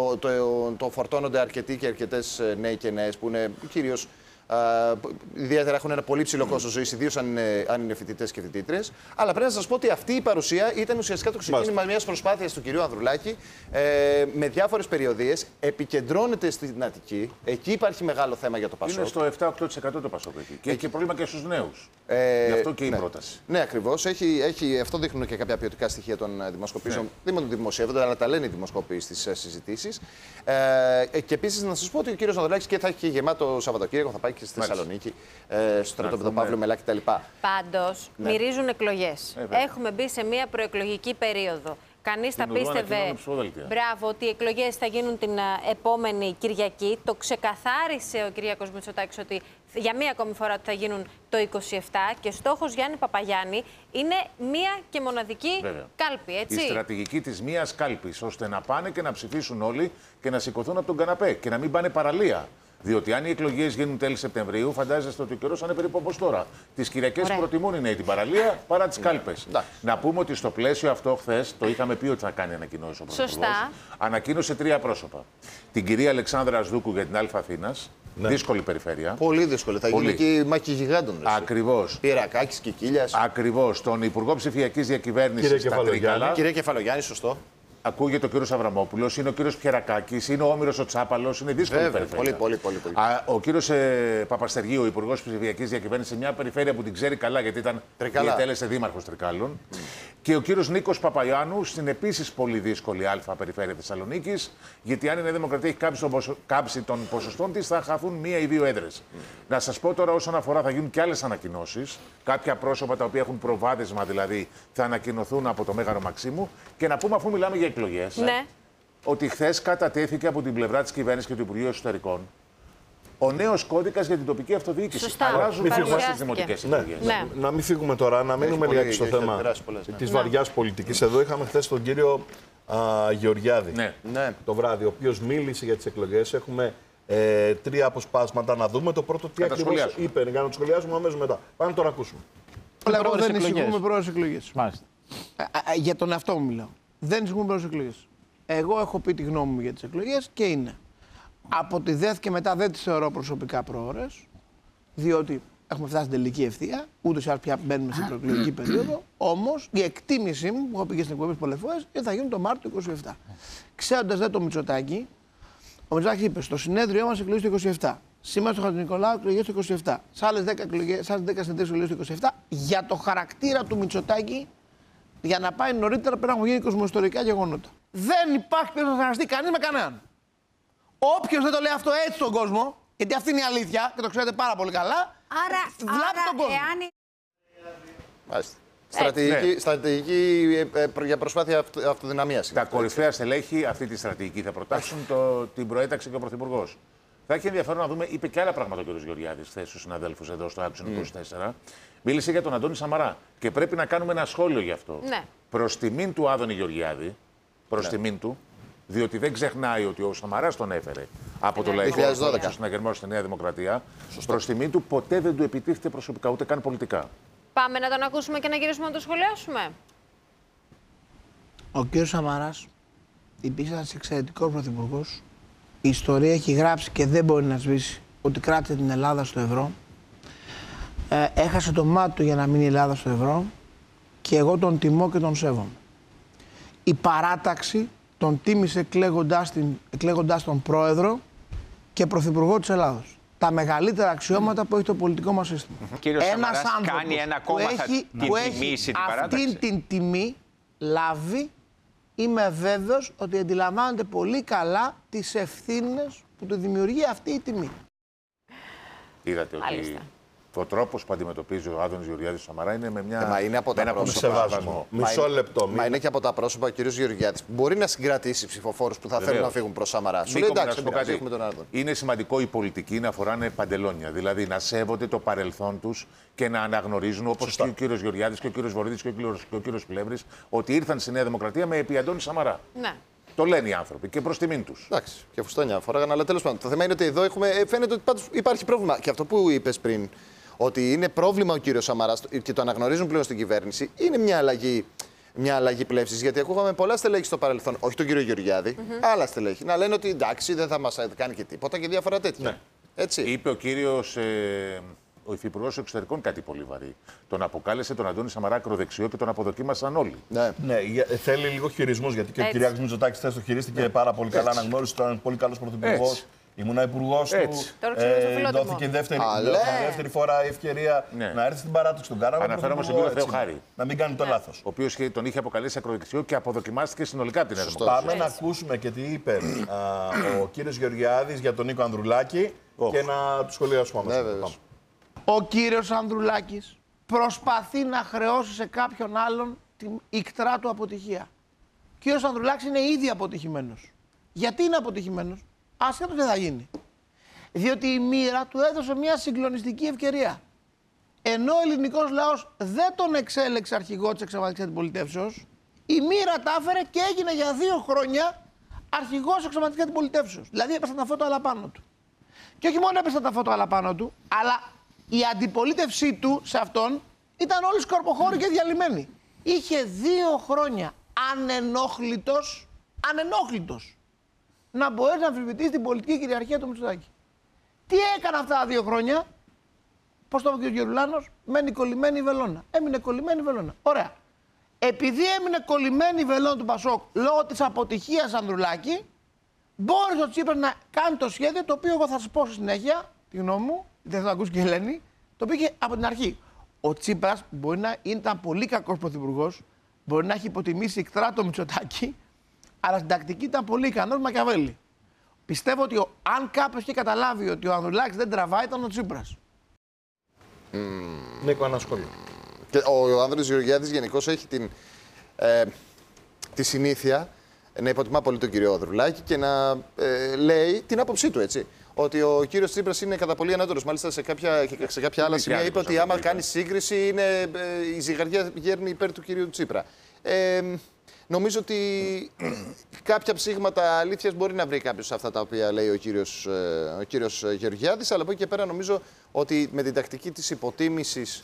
το φορτώνονται αρκετοί και αρκετές νέοι και νέες που είναι κυρίως. Ιδιαίτερα έχουν ένα πολύ ψηλό κόστος ζωής, ιδίως αν είναι φοιτητές και φοιτήτριες. Αλλά πρέπει να σας πω ότι αυτή η παρουσία ήταν ουσιαστικά το ξεκίνημα μιας προσπάθειας του κυρίου Ανδρουλάκη με διάφορες περιοδίες. Επικεντρώνεται στην Αττική. Εκεί υπάρχει μεγάλο θέμα για το Πασόκ. Είναι στο 7-8% το Πασόκ εκεί. Και έχει πρόβλημα και στους νέους. Γι' αυτό και η πρόταση. Ναι, ακριβώς. Αυτό δείχνουν και κάποια ποιοτικά στοιχεία των δημοσκοπήσεων. Δεν μόνο δημοσιεύονται, αλλά τα λένε οι δημοσκοπήσεις στις συζητήσεις. Και επίσης να σας πω ότι ο κύριος Ανδρουλάκης και θα έχει γεμάτο Σαββατοκύριακο, θα πάει και στη Θεσσαλονίκη, στο στρατόπεδο Παύλου Μελάκη κτλ. Πάντως, μυρίζουν εκλογές. Έχουμε μπει σε μια προεκλογική περίοδο. Κανείς θα πίστευε ότι οι εκλογές θα γίνουν την επόμενη Κυριακή. Το ξεκαθάρισε ο Κυριάκος Μητσοτάκης ότι για μία ακόμη φορά θα γίνουν το 27 και στόχος Γιάννη Παπαγιάννη είναι μία και μοναδική κάλπη, έτσι. Η στρατηγική της μίας κάλπης, ώστε να πάνε και να ψηφίσουν όλοι και να σηκωθούν από τον καναπέ και να μην πάνε παραλία. Διότι αν οι εκλογές γίνουν τέλη Σεπτεμβρίου, φαντάζεστε ότι ο καιρός θα είναι περίπου όπως τώρα. Τις Κυριακές προτιμούν οι νέοι την παραλία παρά τις κάλπες. Να πούμε ότι στο πλαίσιο αυτό, χθες το είχαμε πει ότι θα κάνει ανακοινώσεις ο Πρωθυπουργός. Ανακοίνωσε 3 πρόσωπα. Την κυρία Αλεξάνδρα Ασδούκου για την Α' Αθήνας. Ναι. Δύσκολη περιφέρεια. Πολύ δύσκολη. Θα γίνει και μάχη γιγάντων. Ακριβώς. Πυρακάκης και Κίλιας. Ακριβώς. Τον Υπουργό Ψηφιακής Διακυβέρνησης στα Τρίκαλα. Κυρία Κεφαλογιάννη, σωστό. Ακούγεται ο κύριος Αβραμόπουλος, είναι ο κύριος Πιερακάκης, είναι ο Όμηρος ο Τσάπαλος, είναι δύσκολη περιφέρεια. Πολύ. Ο κύριος Παπαστεργίου, ο Υπουργός Ψηφιακής Διακυβέρνησης, σε μια περιφέρεια που την ξέρει καλά, γιατί διετέλεσε δήμαρχος Τρικάλων. Και ο κύριος Νίκος Παπαϊάννου στην επίσης πολύ δύσκολη Α περιφέρεια Θεσσαλονίκης, γιατί αν η Νέα Δημοκρατία έχει κάψει των ποσοστών της, θα χαθούν 1 ή 2 έδρες. Να σας πω τώρα, όσον αφορά, θα γίνουν και άλλες ανακοινώσεις. Κάποια πρόσωπα τα οποία έχουν προβάδισμα δηλαδή θα ανακοινωθούν από το Μέγαρο Μαξίμου. Και να πούμε, αφού μιλάμε για εκλογές, ότι χθες κατατέθηκε από την πλευρά της κυβέρνησης και του Υπουργείου Εσωτερικών ο νέος κώδικας για την τοπική αυτοδιοίκηση. Σωστά. Αλλάζουν στις δημοτικές εκλογές. Να μην φύγουμε τώρα, να μείνουμε λιγάκι στο θέμα της βαριάς πολιτικής. Εδώ είχαμε χθες τον κύριο Γεωργιάδη το βράδυ, ο οποίος μίλησε για τις εκλογές. Έχουμε 3 αποσπάσματα. Να δούμε το πρώτο τι ακριβώς είπε, για να το σχολιάσουμε αμέσως μετά. Πάμε να το ακούσουμε. Εγώ δεν ισχύουμε με πρώτες εκλογές. Για τον εαυτό μου μιλάω. Δεν ισχύουμε με πρώτες εκλογές. Εγώ έχω πει τη γνώμη μου για τις εκλογές και είναι. Από τη ΔΕΘ και μετά δεν τις θεωρώ προσωπικά προώρες, διότι έχουμε φτάσει στην τελική ευθεία, ούτως ή άλλως πια μπαίνουμε στην προεκλογική περίοδο. Όμως η εκτίμησή μου, που έχω πει και στην εκπομπή πολλές φορές, είναι θα γίνουν το Μάρτιο του 2027. Ξέροντας δε το Μητσοτάκη, ο Μητσοτάκης είπε στο συνέδριό μας εκλογές το 27. Σήμερα στο Χατζηνικολάου εκλογές το 27. Σε άλλες 10 συνεδρίες εκλογές το 27. Για το χαρακτήρα του Μητσοτάκη, για να πάει νωρίτερα πρέπει να έχουν γίνει κοσμοϊστορικά γεγονότα. Δεν υπάρχει περίπτωση να συνεργαστεί κανείς με κανέναν. Όποιος δεν το λέει αυτό έτσι στον κόσμο, γιατί αυτή είναι η αλήθεια και το ξέρετε πάρα πολύ καλά, βλάπτει τον κόσμο. Μάλιστα. Στρατηγική για προσπάθεια αυτοδυναμίας. Τα κορυφαία στελέχη αυτή τη στρατηγική θα προτάξουν, την προέταξε και ο Πρωθυπουργός. Θα έχει ενδιαφέρον να δούμε, είπε και άλλα πράγματα ο κ. Γεωργιάδης χθες στους συναδέλφους εδώ στο Άξιον 24. Μίλησε για τον Αντώνη Σαμαρά και πρέπει να κάνουμε ένα σχόλιο γι' αυτό. Ναι. Προς τιμήν του Άδωνη Γεωργιάδη, προς τιμήν του, διότι δεν ξεχνάει ότι ο Σαμαράς τον έφερε από το Λαϊκό Κόμμα συναγερμό στη Νέα Δημοκρατία. Προς τιμή του ποτέ δεν του επιτίθεται προσωπικά, ούτε καν πολιτικά. Πάμε να τον ακούσουμε και να γυρίσουμε να το σχολιάσουμε. Ο κ. Σαμαράς υπήρξε ένας εξαιρετικός πρωθυπουργός. Η ιστορία έχει γράψει και δεν μπορεί να σβήσει ότι κράτησε την Ελλάδα στο ευρώ. Έχασε το μάτι του για να μείνει η Ελλάδα στο ευρώ και εγώ τον τιμώ και τον σέβομαι. Η παράταξη τον τίμησε εκλέγοντας τον πρόεδρο και πρωθυπουργό της Ελλάδος. Τα μεγαλύτερα αξιώματα που έχει το πολιτικό μας σύστημα. Κύριος Σαμαράς κάνει ένα κόμμα που έχει αυτή την τιμή λάβει, είμαι βέβαιος ότι αντιλαμβάνεται πολύ καλά τις ευθύνες που του δημιουργεί αυτή η τιμή. Είδατε ότι ο τρόπος που αντιμετωπίζει ο Άδωνης Γεωργιάδης Σαμαρά είναι με μια. Μα είναι από τα πρόσωπα. Μισό λεπτό. Μα είναι και από τα πρόσωπα ο κ. Γεωργιάδης. Μπορεί να συγκρατήσει ψηφοφόρους που θα θέλουν να φύγουν προς Σαμαρά. Σου λέει εντάξει, έχουμε τον Άδωνη. Είναι σημαντικό οι πολιτικοί να φοράνε παντελόνια. Δηλαδή να σέβονται το παρελθόν τους και να αναγνωρίζουν, όπως και ο κ. Γεωργιάδης και ο κ. Βορύδης και ο κ. Πλεύρης, ότι ήρθαν στη Νέα Δημοκρατία με επί Αντώνη Σαμαρά. Ναι. Το λένε οι άνθρωποι και προς τιμήν τους. Εντάξει, και φουστάνια φοράγαν, αλλά τέλος πάντων. Το θέμα είναι ότι εδώ φαίνεται ότι πάντως υπάρχει πρόβλημα. Και αυτό που είπες πριν, ότι είναι πρόβλημα ο κύριος Σαμαράς και το αναγνωρίζουν πλέον στην κυβέρνηση, είναι μια αλλαγή πλεύσης. Γιατί ακούγαμε πολλά στελέχη στο παρελθόν, όχι τον κύριο Γεωργιάδη, άλλα στελέχη, να λένε ότι εντάξει, δεν θα μας κάνει και τίποτα και διάφορα τέτοια. Ναι. Έτσι. Είπε ο κύριος. Ο Υφυπουργός Εξωτερικών κάτι πολύ βαρύ. Τον αποκάλεσε τον Αντώνη Σαμαρά ακροδεξιό και τον αποδοκίμασαν όλοι. Ναι, θέλει λίγο χειρισμούς, γιατί και ο Κυριάκος Μητσοτάκης χθες το χειρίστηκε πάρα πολύ καλά. Αναγνώρισε ότι ήταν πολύ καλός πρωθυπουργός. Ήμουνα υπουργός του. Δόθηκε δεύτερη φορά η ευκαιρία να έρθει στην παράταξη. Τον κάναμε. Αναφέρομαι στον κύριο Θεοχάρη. Να μην κάνει το λάθος. Ο οποίος τον είχε αποκαλέσει ακροδεξιό και αποδοκιμάστηκε συνολικά την Ελλάδα. Πάμε να ακούσουμε και τι είπε ο κύριος Γεωργιάδης για τον Νίκο Ανδρουλάκη και να του σχολιάσουμε αμέσως. Ο κύριος Ανδρουλάκης προσπαθεί να χρεώσει σε κάποιον άλλον την ικτρά του αποτυχία. Ο κύριος Ανδρουλάκης είναι ήδη αποτυχημένος. Γιατί είναι αποτυχημένος? Ασχέτως δεν θα γίνει. Διότι η μοίρα του έδωσε μια συγκλονιστική ευκαιρία. Ενώ ο ελληνικός λαός δεν τον εξέλεξε αρχηγό της εξωματικής αντιπολιτεύσεως, η μοίρα τα έφερε και έγινε για 2 χρόνια αρχηγός της εξωματικής αντιπολιτεύσεως. Δηλαδή έπεσαν τα φώτα όλα πάνω του. Και όχι μόνο έπεσαν τα φώτα όλα πάνω του, αλλά η αντιπολίτευσή του σε αυτόν ήταν όλοι σκορποχώροι και διαλυμένοι. Είχε 2 χρόνια ανενόχλητος να μπορέσει να αμφισβητήσει την πολιτική κυριαρχία του Μητσοτάκη. Τι έκανε αυτά τα 2 χρόνια? Πώς το είπε ο κ. Γερουλάνος, μένει κολλημένη η βελόνα. Έμεινε κολλημένη η βελόνα. Ωραία. Επειδή έμεινε κολλημένη η βελόνα του Πασόκ λόγω της αποτυχίας Ανδρουλάκη, μπόρεσε ο Τσίπρας να κάνει το σχέδιο, το οποίο εγώ θα σας πω στη συνέχεια, τη γνώμη μου, δεν θα το ακούσει και η Ελένη, το πήγε από την αρχή. Ο Τσίπρας μπορεί να ήταν πολύ κακός πρωθυπουργός, Μπορεί να έχει υποτιμήσει ικτρά το Μητσοτάκη, αλλά στην τακτική ήταν πολύ ικανός Μακιαβέλη. Πιστεύω ότι αν κάποιος είχε καταλάβει ότι ο Ανδρουλάκης δεν τραβάει, ήταν ο Τσίπρας. Νίκο, ένα σχόλιο. Και ο Άνδρης Γεωργιάδης γενικώς έχει τη συνήθεια να υποτιμά πολύ τον κύριο Ανδρουλάκη και να λέει την άποψή του, έτσι. Ότι ο κύριος Τσίπρας είναι κατά πολύ ανώτερος. Μάλιστα σε κάποια άλλα σημεία είπε ότι άμα κάνει σύγκριση, η ζυγαριά γέρνει υπέρ του κυρίου Τσίπρα. Νομίζω ότι κάποια ψήγματα αλήθειας μπορεί να βρει κάποιος σε αυτά τα οποία λέει ο κύριος Γεωργιάδης, αλλά από εκεί και πέρα νομίζω ότι με την τακτική της υποτίμησης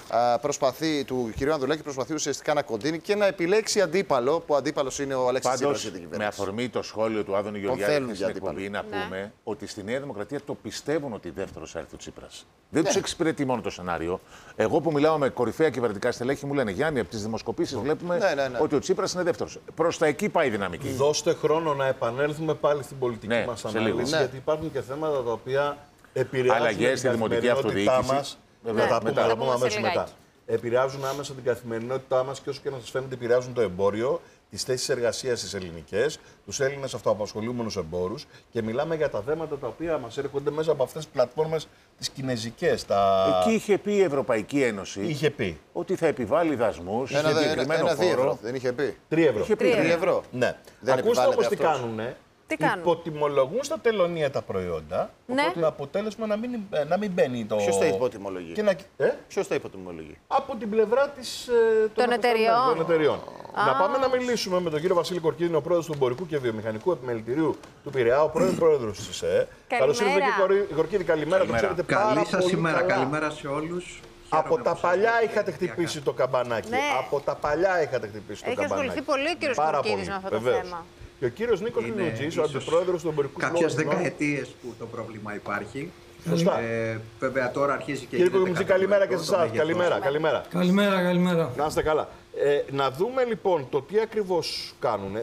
του κ. Ανδρουλάκη προσπαθεί ουσιαστικά να κοντίνει και να επιλέξει αντίπαλο, που αντίπαλος είναι ο Αλέξης Τσίπρας για την κυβέρνηση. Με αφορμή το σχόλιο του Άδωνη Γεωργιάδη στην εκπομπή, να πούμε ότι στη Νέα Δημοκρατία το πιστεύουν ότι δεύτερος θα έρθει ο Τσίπρας. Δεν τους εξυπηρετεί μόνο το σενάριο. Εγώ που μιλάω με κορυφαία κυβερνητικά στελέχη μου λένε Γιάννη, από τις δημοσκοπήσεις βλέπουμε ότι ο Τσίπρας είναι δεύτερος. Προς τα εκεί πάει η δυναμική. Δώστε χρόνο να επανέλθουμε πάλι στην πολιτική μας ανάλυση, γιατί υπάρχουν και θέματα τα οποία επηρεάζουν την καθημερινότητά μας. Θα πούμε αμέσως μετά. Επηρεάζουν άμεσα την καθημερινότητά μας και όσο και να σας φαίνεται, επηρεάζουν το εμπόριο, τις θέσεις εργασίας στις ελληνικές, τους Έλληνες αυτοαπασχολούμενους εμπόρους και μιλάμε για τα θέματα τα οποία μας έρχονται μέσα από αυτές τις πλατφόρμες τις κινεζικές. Εκεί είχε πει η Ευρωπαϊκή Ένωση ότι θα επιβάλλει δασμούς σε συγκεκριμένο φόρο. Δεν είχε πει. 3 ευρώ. Είχε πει 3 ευρώ. Ναι. Ακούστε όμως τι κάνουνε. Υποτιμολογούν στα τελωνία τα προϊόντα, οπότε το αποτέλεσμα να μην μπαίνει το... Ποιος τα υποτιμολογεί? Ποιος τα υποτιμολογεί? Από την πλευρά των εταιριών. Να πάμε να μιλήσουμε με τον κύριο Βασίλη Κορκίδη, ο πρόεδρος του Εμπορικού και Βιομηχανικού Επιμελητηρίου του Πειραιά, ο πρώην πρόεδρος της ΕΣΕ. Καλώς ήρθατε κύριε Κορκίδη, καλημέρα. Το ξέρετε καλή σας ημέρα, καλημέρα σε όλους. Από τα παλιά είχατε χτυπήσει το καμπανάκι. Από τα παλιά είχατε χτυπήσει το καμπανάκι. Έχει ασχοληθεί πολύ ο κύριος Κορκίδης με αυτό το θέμα. Και ο κύριος Νίκος Λινουτζής, ο αντιπρόεδρος του Εμπορικού Συλλόγου. Κάποιες δεκαετίες που το πρόβλημα υπάρχει. Σωστά. Βέβαια τώρα αρχίζει και. Κύριε Λινουτζή, καλημέρα και σε εσάς. Καλημέρα. Καλημέρα. Να είστε καλά. Να δούμε λοιπόν το τι ακριβώς κάνουν.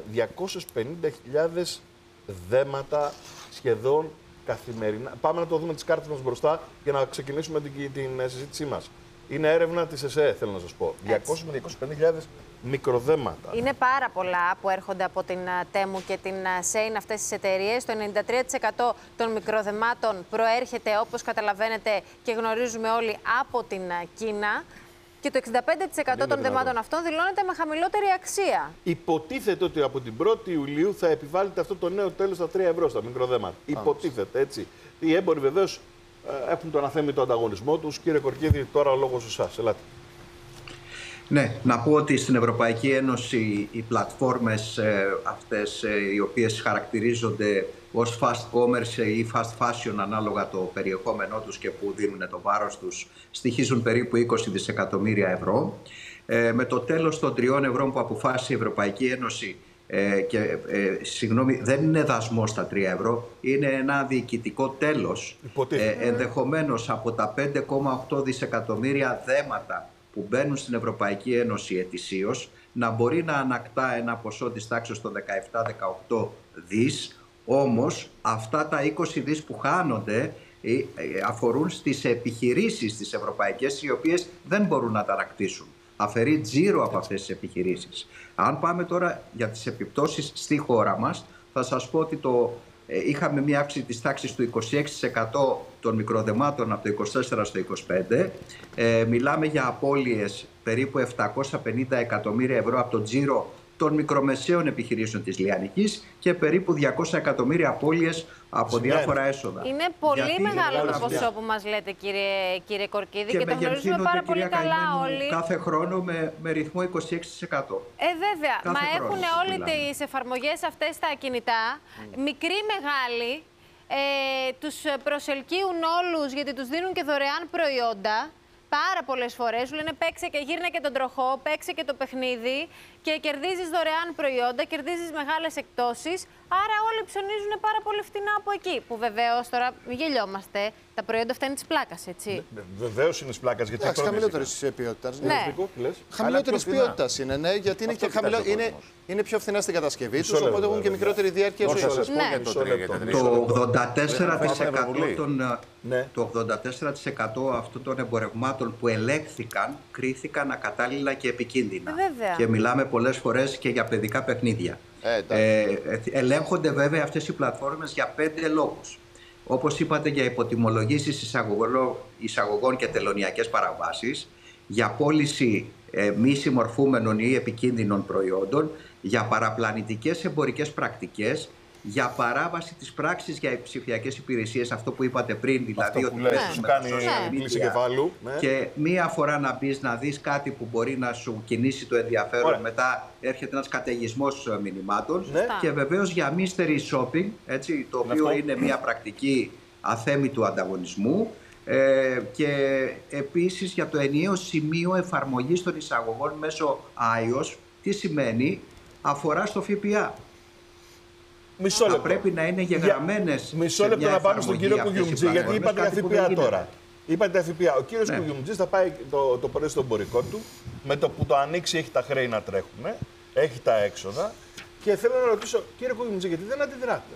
250.000 δέματα σχεδόν καθημερινά. Πάμε να το δούμε τις κάρτες μας μπροστά για να ξεκινήσουμε την συζήτησή μας. Είναι έρευνα της ΕΣΕ, θέλω να σας πω. 200 με 250.000 μικροδέματα. Είναι πάρα πολλά που έρχονται από την Τέμου και την ΣΕΙΝ αυτές τις εταιρείες. Το 93% των μικροδεμάτων προέρχεται, όπως καταλαβαίνετε και γνωρίζουμε όλοι, από την Κίνα. Και το 65% των δεμάτων αυτών δηλώνεται με χαμηλότερη αξία. Υποτίθεται ότι από την 1η Ιουλίου θα επιβάλλεται αυτό το νέο τέλος στα 3 ευρώ στα μικροδέματα. Υποτίθεται, έτσι. Οι έμποροι βεβαίως έχουν τον αθέμητο ανταγωνισμό τους. Κύριε Κορκίδη, τώρα ο λόγος εσάς. Ελάτε. Ναι, να πω ότι στην Ευρωπαϊκή Ένωση οι πλατφόρμες αυτές οι οποίες χαρακτηρίζονται ως fast commerce ή fast fashion ανάλογα το περιεχόμενό τους και που δίνουν το βάρος τους στοιχίζουν περίπου 20 δισεκατομμύρια ευρώ. Με το τέλος των 3 ευρώ που αποφάσισε η Ευρωπαϊκή Ένωση δεν είναι δασμός στα 3 ευρώ, είναι ένα διοικητικό τέλος. Ενδεχομένως από τα 5,8 δισεκατομμύρια δέματα που μπαίνουν στην Ευρωπαϊκή Ένωση ετησίως να μπορεί να ανακτά ένα ποσό της τάξης των 17-18 δις, όμως αυτά τα 20 δις που χάνονται αφορούν στις επιχειρήσεις τις ευρωπαϊκές οι οποίες δεν μπορούν να τα ανακτήσουν. Αφαιρεί τζίρο από αυτές τις επιχειρήσεις. Αν πάμε τώρα για τις επιπτώσεις στη χώρα μας, θα σας πω ότι είχαμε μια αύξηση της τάξης του 26% των μικροδεμάτων από το 24% στο 25%. Μιλάμε για απώλειες περίπου 750 εκατομμύρια ευρώ από το τζίρο των μικρομεσαίων επιχειρήσεων της Λιανικής και περίπου 200 εκατομμύρια απώλειες από διάφορα έσοδα. Είναι πολύ μεγάλο το ποσό που μας λέτε, κύριε Κορκίδη, και το γνωρίζουμε πάρα πολύ καλά όλοι. Κάθε χρόνο με ρυθμό 26%. Βέβαια. Μα έχουν όλοι τις εφαρμογές αυτές στα κινητά, μικροί, μεγάλοι, τους προσελκύουν όλους γιατί τους δίνουν και δωρεάν προϊόντα. Πάρα πολλές φορές σου λένε παίξε και γύρνα και τον τροχό, παίξε και το παιχνίδι και κερδίζεις δωρεάν προϊόντα, κερδίζεις μεγάλες εκπτώσεις. Άρα όλοι ψωνίζουν πάρα πολύ φτηνά από εκεί. Που βεβαίως τώρα μην γελιόμαστε, τα προϊόντα αυτά είναι της πλάκας, έτσι. Βεβαίως είναι της πλάκας. Γιατί χαμηλότερης ποιότητας. Ναι. Χαμηλότερης ποιότητας είναι, ναι, γιατί είναι, και είναι πιο φθηνά στην κατασκευή τους, οπότε έχουν και μικρότερη διάρκεια ζωής. Το 84% αυτών των εμπορευμάτων που ελέγχθηκαν κρίθηκαν ακατάλληλα και επικίνδυνα. Και μιλάμε πολλές φορές και για παιδικά παιχνίδια. Ελέγχονται βέβαια αυτές οι πλατφόρμες για 5 λόγους. Όπως είπατε, για υποτιμολογήσεις εισαγωγών και τελωνειακές παραβάσεις, για πώληση μη συμμορφούμενων ή επικίνδυνων προϊόντων, για παραπλανητικές εμπορικές πρακτικές, για παράβαση της πράξης για ψηφιακές υπηρεσίες, αυτό που είπατε πριν, δηλαδή ότι σου κάνει κλίση κεφάλου. Και μία φορά να μπεις να δεις κάτι που μπορεί να σου κινήσει το ενδιαφέρον, μετά έρχεται ένας καταιγισμός μηνυμάτων. Και βεβαίως για mystery shopping, έτσι, το οποίο είναι μία πρακτική αθέμητου ανταγωνισμού. Και επίσης για το ενιαίο σημείο εφαρμογής των εισαγωγών μέσω iOS. Τι σημαίνει? Αφορά στο ΦΠΑ. Μισό λεπτό. Θα πρέπει να είναι γεγραμμένες. Μισό λεπτό να πάμε στον κύριο Κουγιουμτζή, γιατί είπατε για ΦΠΑ τώρα. Είπατε για ΦΠΑ. Ο κύριος Κουγιουμτζής θα πάει το πρωί στο εμπορικό του, με το που το ανοίξει έχει τα χρέη να τρέχουν, έχει τα έξοδα. Και θέλω να ρωτήσω, κύριε Κουγιουμτζή, γιατί δεν αντιδράτε?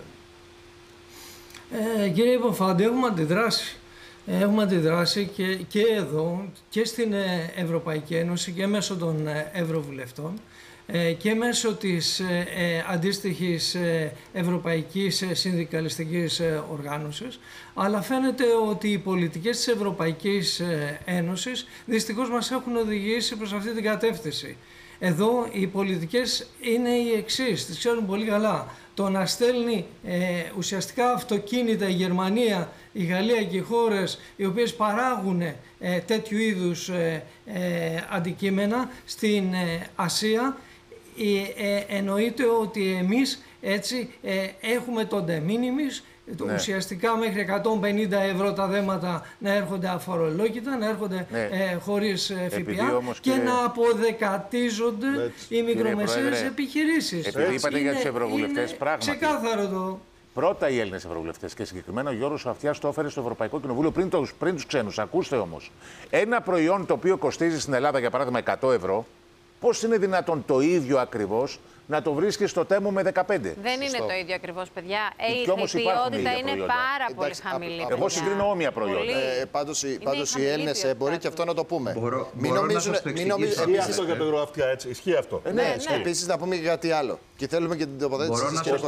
Κύριε Υποφάντη, έχουμε αντιδράσει. Έχουμε αντιδράσει και εδώ και στην Ευρωπαϊκή Ένωση και μέσω των Ευρωβουλευτών και μέσω της αντίστοιχης Ευρωπαϊκής Συνδικαλιστικής Οργάνωσης, αλλά φαίνεται ότι οι πολιτικές της Ευρωπαϊκής Ένωσης δυστυχώς μας έχουν οδηγήσει προς αυτή την κατεύθυνση. Εδώ οι πολιτικές είναι οι εξής, τις ξέρουν πολύ καλά. Το να στέλνει ουσιαστικά αυτοκίνητα η Γερμανία, η Γαλλία και οι χώρες οι οποίες παράγουν τέτοιου είδους αντικείμενα στην Ασία, εννοείται ότι εμείς έτσι έχουμε τον de minimis, ουσιαστικά μέχρι 150 ευρώ τα δέματα να έρχονται αφορολόγητα, να έρχονται χωρίς ΦΠΑ και να αποδεκατίζονται οι μικρομεσαίες επιχειρήσεις. Επειδή είπατε για τους ευρωβουλευτές, πράγματι. Ξεκάθαρο το. Πρώτα οι Έλληνες ευρωβουλευτές και συγκεκριμένα ο Γιώργος Αυτιάς το έφερε στο Ευρωπαϊκό Κοινοβούλιο πριν τους ξένους. Ακούστε όμως, ένα προϊόν το οποίο κοστίζει στην Ελλάδα για παράδειγμα 100 ευρώ, πώς είναι δυνατόν το ίδιο ακριβώς να το βρίσκει στο Τέμου με 15? Δεν είναι το ίδιο ακριβώς, παιδιά. Η ποιότητα είναι πάρα πολύ χαμηλή. Εγώ συγκρίνω όμοια προϊόντα. Πάντως οι Έλληνες μπορεί και αυτό να το πούμε. Μην νομίζουν. Ισχύει αυτό για το Ευρωαυτιά, έτσι. Ισχύει αυτό. Επίσης να πούμε και κάτι άλλο. Και θέλουμε και την τοποθέτηση της κυρίας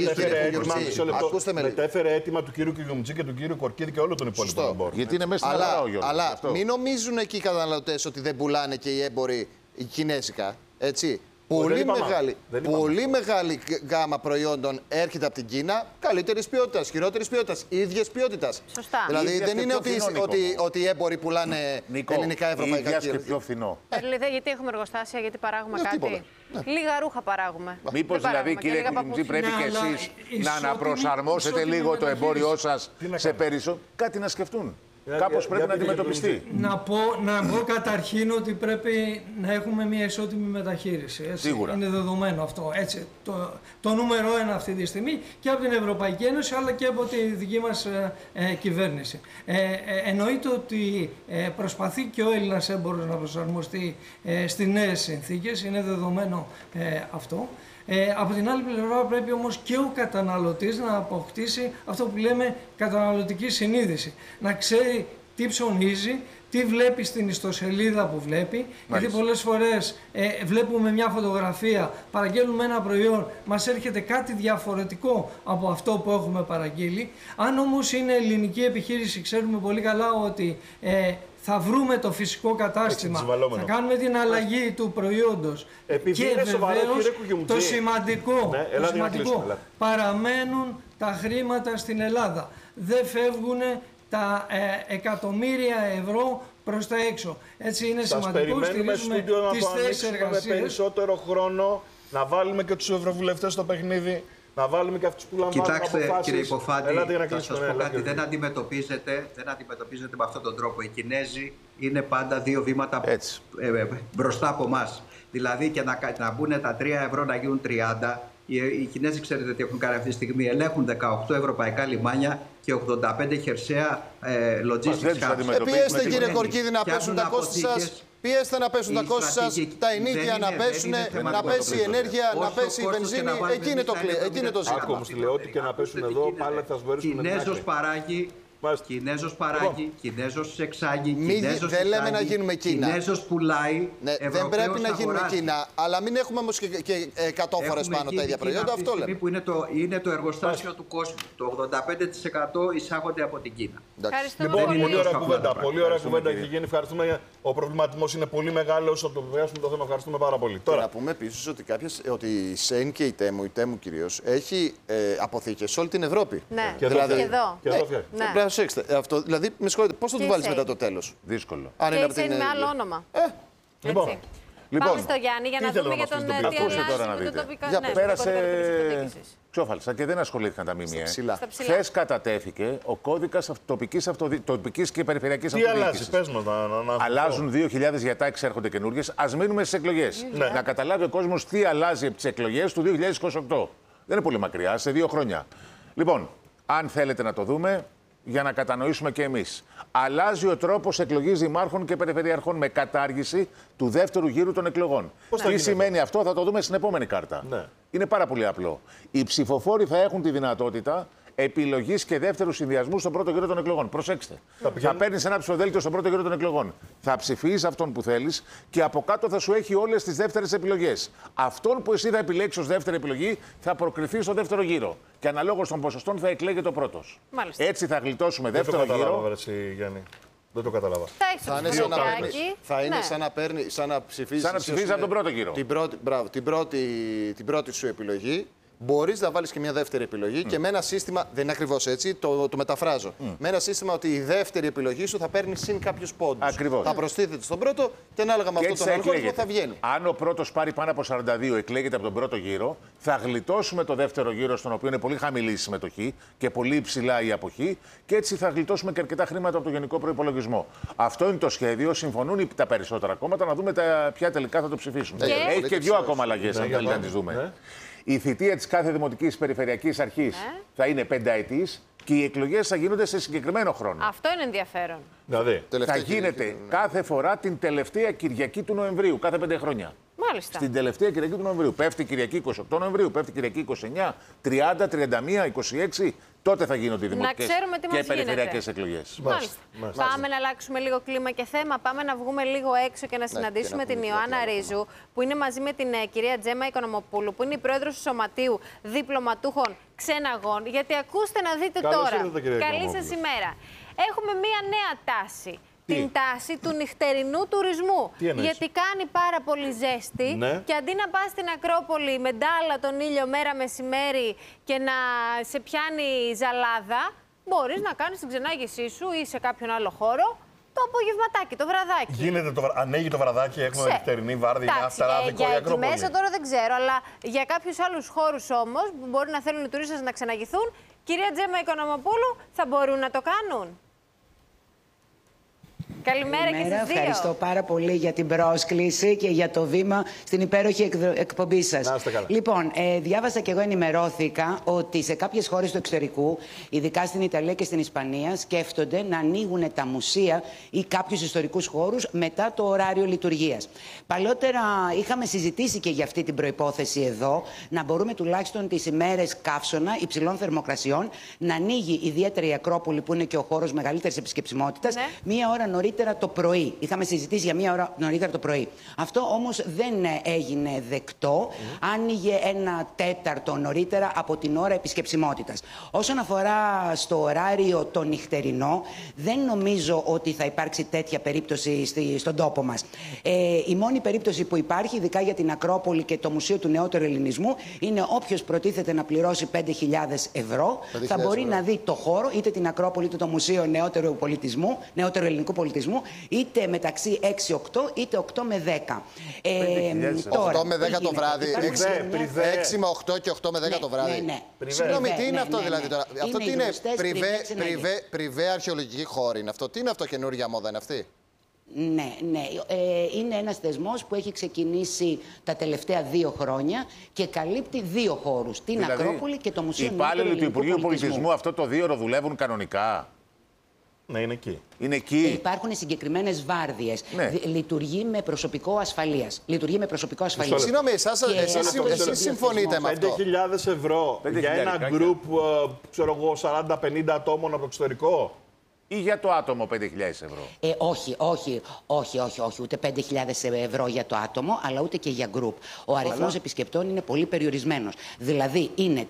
Κορκίδη. Μετέφερε αίτημα του κύριου Κουγιουμτζή και του κύριου Κορκίδη και όλων των υπόλοιπων εμπόρων. Γιατί είναι μέσα στην Ελλάδα ο Γιώργος. Αλλά μην νομίζουν εκεί οι καταναλωτές ότι δεν πουλάνε και οι έμποροι οι κινέζικα. Έτσι. Πολύ μεγάλη γάμα προϊόντων έρχεται από την Κίνα, καλύτερης ποιότητας, χειρότερης ποιότητας, ίδιες ποιότητας. Σωστά. Δηλαδή δεν είναι ότι οι έμποροι πουλάνε ελληνικά ευρωπαϊκά και πιο φθηνό. Γιατί έχουμε εργοστάσια, γιατί παράγουμε κάτι. Λίγα ρούχα παράγουμε. Μήπως δηλαδή, κύριε Κουγιουμτζή, πρέπει και εσείς να αναπροσαρμόσετε λίγο το εμπόριό σας σε περισσότερο. Κάτι να σκεφτούν. Κάπως πρέπει να αντιμετωπιστεί. Να πω καταρχήν ότι πρέπει να έχουμε μια ισότιμη μεταχείριση. Έτσι. Σίγουρα. Είναι δεδομένο αυτό. Έτσι. Το νούμερο 1 αυτή τη στιγμή και από την Ευρωπαϊκή Ένωση αλλά και από τη δική μας κυβέρνηση. Εννοείται ότι προσπαθεί και ο Έλληνας έμπορος να προσαρμοστεί στις νέες συνθήκες. Είναι δεδομένο αυτό. Από την άλλη πλευρά πρέπει όμως και ο καταναλωτής να αποκτήσει αυτό που λέμε καταναλωτική συνείδηση. Να ξέρει τι ψωνίζει, τι βλέπει στην ιστοσελίδα που βλέπει. Γιατί πολλές φορές βλέπουμε μια φωτογραφία, παραγγέλνουμε ένα προϊόν, μας έρχεται κάτι διαφορετικό από αυτό που έχουμε παραγγείλει. Αν όμως είναι ελληνική επιχείρηση, ξέρουμε πολύ καλά ότι θα βρούμε το φυσικό κατάστημα, θα κάνουμε την αλλαγή του προϊόντος. Επειδή και βεβαίως το σημαντικό, παραμένουν τα χρήματα στην Ελλάδα. Δεν φεύγουν τα εκατομμύρια ευρώ προς τα έξω. Έτσι είναι σημαντικό, στηρίζουμε τις θέσεις εργασίας. Με περισσότερο χρόνο να βάλουμε και τους ευρωβουλευτές στο παιχνίδι. Να βάλουμε και αυτούς που λαμβάνουν αποφάσεις. Κοιτάξτε, κύριε Υποφάτη, θα σας πω κάτι, δεν αντιμετωπίζετε με αυτόν τον τρόπο. Οι Κινέζοι είναι πάντα 2 βήματα μπροστά από εμάς. Δηλαδή και να μπουν τα 3 ευρώ να γίνουν 30. Οι Κινέζοι, ξέρετε τι έχουν κάνει αυτή τη στιγμή. Ελέγχουν 18 ευρωπαϊκά λιμάνια και 85 χερσαία logistics hubs. Πιέστε, κύριε Κορκίδη, να πέσουν τα κόστη σας. Πιέστε να πέσουν τα κόστη σας, τα ενίκια να πέσουν, να πέσει η ενέργεια, να πέσει η βενζίνη. Εκεί είναι το ζήτημα. Άκου όμως, λέω ότι και να πέσουν εδώ, πάλι θα σβερίσουμε. Κινέζος παράγει, Κινέζος εξάγει, δεν λέμε να γίνουμε Κίνα. Κινέζος πουλάει, δεν πρέπει να γίνουμε Κίνα, αλλά μην έχουμε όμως και 100 φορές πάνω τα ίδια προϊόντα. Αυτό λέμε. Που είναι το εργοστάσιο του κόσμου. Το 85% εισάγονται από την Κίνα. Λοιπόν, πολύ ωραία κουβέντα έχει γίνει. Ευχαριστούμε. Ο προβληματισμός είναι πολύ μεγάλο. Όσο το βεβαιάσουμε το θέμα, ευχαριστούμε πάρα πολύ. Τώρα, να πούμε επίσης ότι η ΣΕΙΝ και η Τέμου κυρίως, έχει αποθήκες σε όλη την Ευρώπη. Ναι, και εδώ. Προσέξτε, αυτό, δηλαδή, με συγχωρείτε, πώς θα του βάλεις μετά το τέλος. Δύσκολο. Αν είναι με άλλο όνομα. Λοιπόν. Πάμε στο Γιάννη για να δούμε για τον τι αλλάζει με το τοπικό. Πέρασε ξόφαλσα και δεν ασχολήθηκαν τα ΜΜΕ. Χθες κατατέθηκε ο κώδικας τοπικής και περιφερειακής αυτοδιοίκησης. Τι αλλάζει, πες μας να αλλάζουν 2.000 διατάξεις, έρχονται καινούργιες. Ας μείνουμε στις εκλογές. Να καταλάβει ο κόσμος τι αλλάζει από τις εκλογές του 2028. Δεν είναι πολύ μακριά, σε 2 χρόνια. Λοιπόν, αν θέλετε να το δούμε, για να κατανοήσουμε και εμείς. Αλλάζει ο τρόπος εκλογής δημάρχων και περιφερειαρχών με κατάργηση του δεύτερου γύρου των εκλογών. Τι σημαίνει αυτό, θα το δούμε στην επόμενη κάρτα. Ναι. Είναι πάρα πολύ απλό. Οι ψηφοφόροι θα έχουν τη δυνατότητα επιλογής και δεύτερου συνδυασμού στον πρώτο γύρο των εκλογών. Προσέξτε. Θα παίρνεις ένα ψηφοδέλτιο στον πρώτο γύρο των εκλογών. Θα ψηφίσεις αυτόν που θέλεις και από κάτω θα σου έχει όλες τις δεύτερες επιλογές. Αυτόν που εσύ θα επιλέξεις ως δεύτερη επιλογή θα προκριθεί στο δεύτερο γύρο. Και αναλόγως των ποσοστών θα εκλέγεται ο πρώτος. Έτσι θα γλιτώσουμε δεύτερο γύρο. Δεν το καταλάβα. Θα είναι σαν να ψηφίσεις από τον πρώτο γύρο. Την πρώτη σου επιλογή. Μπορείς να βάλεις και μια δεύτερη επιλογή και με ένα σύστημα, δεν είναι ακριβώς έτσι, το μεταφράζω. Με ένα σύστημα ότι η δεύτερη επιλογή σου θα παίρνει συν κάποιους πόντους. Ακριβώς. Θα προσθέτεται στον πρώτο και ανάλογα με αυτό τον αλγόριθμο θα βγαίνει. Αν ο πρώτος πάρει πάνω από 42, εκλέγεται από τον πρώτο γύρο, θα γλιτώσουμε το δεύτερο γύρο, στον οποίο είναι πολύ χαμηλή η συμμετοχή και πολύ υψηλά η αποχή, και έτσι θα γλιτώσουμε και αρκετά χρήματα από το γενικό προϋπολογισμό. Αυτό είναι το σχέδιο. Συμφωνούν τα περισσότερα κόμματα, να δούμε ποια τελικά θα το ψηφίσουν. Έχει και 2 ακόμα αλλαγές, αν θέλετε να τις δούμε. Η θητεία της κάθε δημοτικής περιφερειακής αρχής θα είναι 5ετής και οι εκλογές θα γίνονται σε συγκεκριμένο χρόνο. Αυτό είναι ενδιαφέρον. Δηλαδή, θα γίνεται κάθε φορά την τελευταία Κυριακή του Νοεμβρίου, κάθε 5 χρόνια. Μάλιστα. Στην τελευταία Κυριακή του Νοεμβρίου. Πέφτει Κυριακή 28 Νοεμβρίου, πέφτει Κυριακή 29, 30, 31, 26. Τότε θα γίνονται οι δημοτικές και περιφερειακές εκλογές. Μάλιστα. Πάμε να αλλάξουμε λίγο κλίμα και θέμα. Πάμε να βγούμε λίγο έξω και να συναντήσουμε την Ιωάννα Ρίζου, που είναι μαζί με την κυρία Τζέμα Οικονομοπούλου, που είναι η πρόεδρος του Σωματείου Διπλωματούχων Ξεναγών. Γιατί ακούστε να δείτε τώρα. Καλή σας ημέρα. Έχουμε μία νέα τάση. Την τάση του νυχτερινού τουρισμού. Γιατί κάνει πάρα πολύ ζέστη και αντί να πας στην Ακρόπολη με ντάλα τον ήλιο μέρα μεσημέρι και να σε πιάνει ζαλάδα, μπορείς να κάνεις την ξενάγησή σου ή σε κάποιον άλλο χώρο το απογευματάκι, το βραδάκι. Ανοίγει το βραδάκι, έχουμε νυχτερινή βάρδια, αυταράδικο ή Ακρόπολη. Εκεί μέσα τώρα δεν ξέρω, αλλά για κάποιους άλλους χώρους όμως που μπορεί να θέλουν οι τουρίστες να ξεναγηθούν, κυρία Τζέμα Οικονομοπούλου, θα μπορούν να το κάνουν. Καλημέρα και στις δύο. Ευχαριστώ πάρα πολύ για την πρόσκληση και για το βήμα στην υπέροχη εκπομπή σας. Λοιπόν, διάβασα και εγώ, ενημερώθηκα ότι σε κάποιες χώρες του εξωτερικού, ειδικά στην Ιταλία και στην Ισπανία, σκέφτονται να ανοίγουν τα μουσεία ή κάποιους ιστορικούς χώρους μετά το ωράριο λειτουργίας. Παλιότερα είχαμε συζητήσει και για αυτή την προϋπόθεση εδώ, να μπορούμε τουλάχιστον τις ημέρες καύσωνα υψηλών θερμοκρασιών να ανοίγει ιδιαίτερα η Ακρόπολη, που είναι και ο χώρος μεγαλύτερης επισκεψιμότητας, μία ώρα νωρίτερα το πρωί. Είχαμε συζητήσει για μία ώρα νωρίτερα το πρωί. Αυτό όμως δεν έγινε δεκτό. Άνοιγε 1/4 νωρίτερα από την ώρα επισκεψιμότητας. Όσον αφορά στο ωράριο το νυχτερινό, δεν νομίζω ότι θα υπάρξει τέτοια περίπτωση στον τόπο μας. Η μόνη περίπτωση που υπάρχει, ειδικά για την Ακρόπολη και το Μουσείο του Νεότερου Ελληνισμού, είναι όποιος προτίθεται να πληρώσει 5.000 ευρώ, θα μπορεί να δει το χώρο, είτε την Ακρόπολη είτε το Μουσείο Νεότερου Ελληνικού Πολιτισμού, πολιτισμού, είτε μεταξύ 6-8 είτε 8 με 10. 8 με 10 το βράδυ. 6 με 8 και 8 με 10 το βράδυ. Ναι. Συγγνώμη, τι είναι αυτό δηλαδή τώρα? Αυτό τι είναι? Πριβέ αρχαιολογική χώρη είναι αυτό? Τι είναι αυτό, καινούργια μόδα είναι αυτή? Ναι. Είναι ένας θεσμός που έχει ξεκινήσει τα τελευταία 2 χρόνια και καλύπτει 2 χώρους. Την δηλαδή, Ακρόπολη και το Μουσείο Νεότερου Ελληνικού Πολιτισμού. Οι υπάλληλοι του Υπουργείου Πολιτισμού αυτό το 2ωρο δουλεύουν κανονικά? Ναι, είναι εκεί. Είναι εκεί. Υπάρχουν συγκεκριμένες βάρδιες. Ναι. Λειτουργεί με προσωπικό ασφαλείας. Συγγνώμη, εσείς συμφωνείτε με αυτό? 5.000 ευρώ για ένα γκρουπ, ξέρω εγώ, 40-50 ατόμων από το εξωτερικό. Ή για το άτομο 5.000 ευρώ? Όχι, ούτε 5.000 ευρώ για το άτομο, αλλά ούτε και για γκρουπ. Ο αριθμός επισκεπτών είναι πολύ περιορισμένος. Δηλαδή, είναι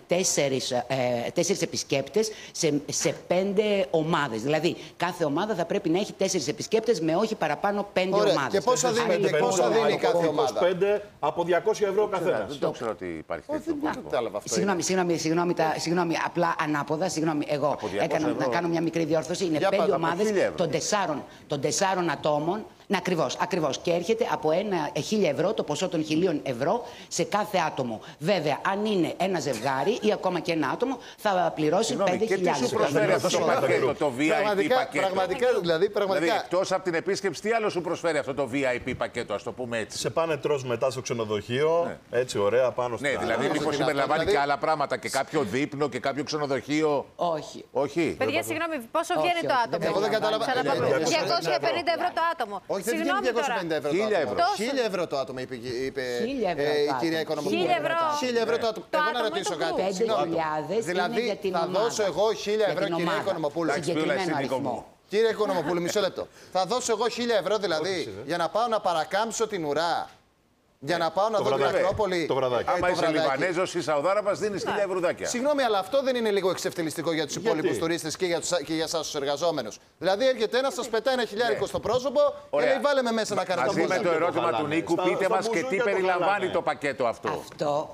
4 επισκέπτες σε 5 ομάδες. Δηλαδή, κάθε ομάδα θα πρέπει να έχει 4 επισκέπτες με όχι παραπάνω 5 ομάδες. Και πόσα δίνει κάθε ομάδα? 25 από 200 ευρώ καθένα. Δεν το ξέρω ότι υπάρχει τέτοιο. Συγγνώμη, απλά ανάποδα. Εγώ έκανα να κάνω μια μικρή διόρθωση. Είναι 5 ομάδες των 4 ατόμων. Ναι, ακριβώς. Και έρχεται από 1.000 ευρώ, το ποσό των 1.000 ευρώ σε κάθε άτομο. Βέβαια, αν είναι ένα ζευγάρι ή ακόμα και ένα άτομο, θα πληρώσει 5.000 ευρώ. Και τι σου προσφέρει αυτό το πακέτο, το VIP πακέτο? Πραγματικά. Εκτός από την επίσκεψη, τι άλλο σου προσφέρει αυτό το VIP πακέτο, ας το πούμε έτσι? Σε πάνε τρως μετά στο ξενοδοχείο, έτσι ωραία, πάνω στην. Ναι, δηλαδή μήπως συμπεριλαμβάνει και άλλα πράγματα, και κάποιο δείπνο και κάποιο ξενοδοχείο? Όχι. Παιδιά, συγγνώμη, πόσο βγαίνει το άτομο? Εγώ δεν κατάλαβα. 250 ευρώ το άτομο. Όχι, δεν είναι 250 ευρώ. 1.000 ευρώ το άτομο, είπε η κυρία Οικονομοπούλου. 1.000 ευρώ το άτομο. Εγώ να ρωτήσω κάτι. Δηλαδή, θα δώσω εγώ 1.000 ευρώ, κυρία Οικονομοπούλου. Κύριε Οικονομοπούλου, μισό λεπτό. Θα δώσω εγώ 1.000 ευρώ δηλαδή για να πάω να παρακάμψω την ουρά? Για να πάω να δω την Ακρόπολη. Το βραδάκι. Άμα είσαι Λιβανέζος ή Σαουδάραβας, δίνεις 1.000 ευρουδάκια. Συγγνώμη, αλλά αυτό δεν είναι λίγο εξευτελιστικό για τους υπόλοιπους τουρίστες και για εσάς τους εργαζόμενους? Δηλαδή, έρχεται ένας, σας πετάει 1.000 στο πρόσωπο και λέει: βάλε με μέσα να κάνω το μαζί με το ερώτημα του Νίκου, πείτε μας και τι περιλαμβάνει το πακέτο αυτό.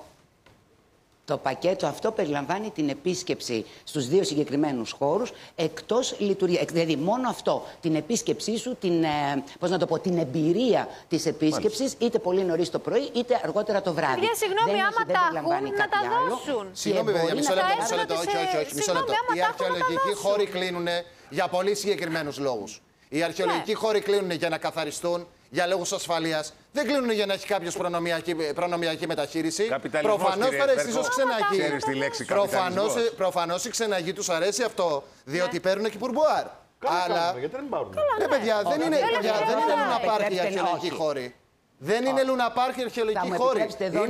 Το πακέτο αυτό περιλαμβάνει την επίσκεψη στους 2 συγκεκριμένους χώρους εκτός λειτουργία. Δηλαδή, μόνο αυτό, την επίσκεψή σου, την εμπειρία της επίσκεψης, είτε πολύ νωρίς το πρωί, είτε αργότερα το βράδυ. Παιδιά, συγγνώμη, άμα τα έχουν, να τα δώσουν. Συγγνώμη, παιδιά, μισό λεπτό. Όχι, μισό λεπτό. Οι αρχαιολογικοί χώροι κλείνουν για πολύ συγκεκριμένους λόγους. Οι αρχαιολογικοί χώροι κλείνουν για να καθαριστούν, για λόγους ασφαλείας. Δεν κλείνουν για να έχει κάποιος προνομιακή μεταχείριση. Προφανώς τώρα εσείς ως ξεναγοί. Προφανώς οι ξεναγοί τους αρέσει αυτό, διότι παίρνουν και πουρμπουάρ. Αλλά. Ναι, παιδιά, δεν είναι λουναπάρκι οι αρχαιολογικοί χώροι. Δεν είναι λουναπάρκι οι αρχαιολογικοί χώροι.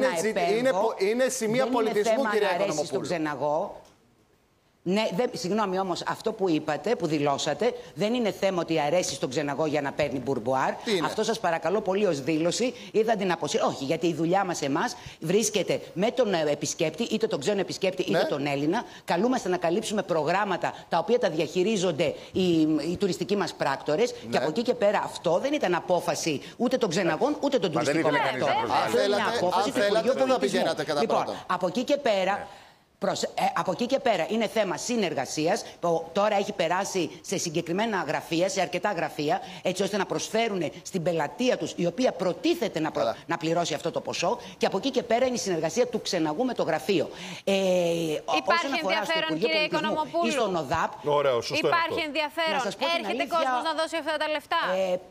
Είναι σημεία πολιτισμού, κυρία Οικονομοπούλου. Ναι, συγγνώμη όμως, αυτό που είπατε, που δηλώσατε, δεν είναι θέμα ότι αρέσει στον ξεναγό για να παίρνει μπουρμπουάρ. Αυτό σας παρακαλώ πολύ ως δήλωση ή θα την αποσύρω. Όχι, γιατί η δουλειά μας εμάς βρίσκεται με τον επισκέπτη, είτε τον ξένο επισκέπτη είτε τον Έλληνα. Καλούμαστε να καλύψουμε προγράμματα τα οποία τα διαχειρίζονται οι τουριστικοί μας πράκτορες. Και από εκεί και πέρα αυτό δεν ήταν απόφαση ούτε των ξεναγών ούτε των τουριστικών πρακτόρων. Αυτό είναι απόφαση του Υπουργείου Πολιτισμού. Λοιπόν, από εκεί και πέρα. Από εκεί και πέρα είναι θέμα συνεργασίας που τώρα έχει περάσει σε συγκεκριμένα γραφεία, σε αρκετά γραφεία, έτσι ώστε να προσφέρουν στην πελατεία τους, η οποία προτίθεται να πληρώσει αυτό το ποσό, και από εκεί και πέρα είναι η συνεργασία του ξεναγού με το γραφείο. Υπάρχει ενδιαφέρον, κύριε Οικονομοπούλου? Ή στον ΟΔΑΠ. Υπάρχει ενδιαφέρον. Έρχεται κόσμος να δώσει αυτά τα λεφτά?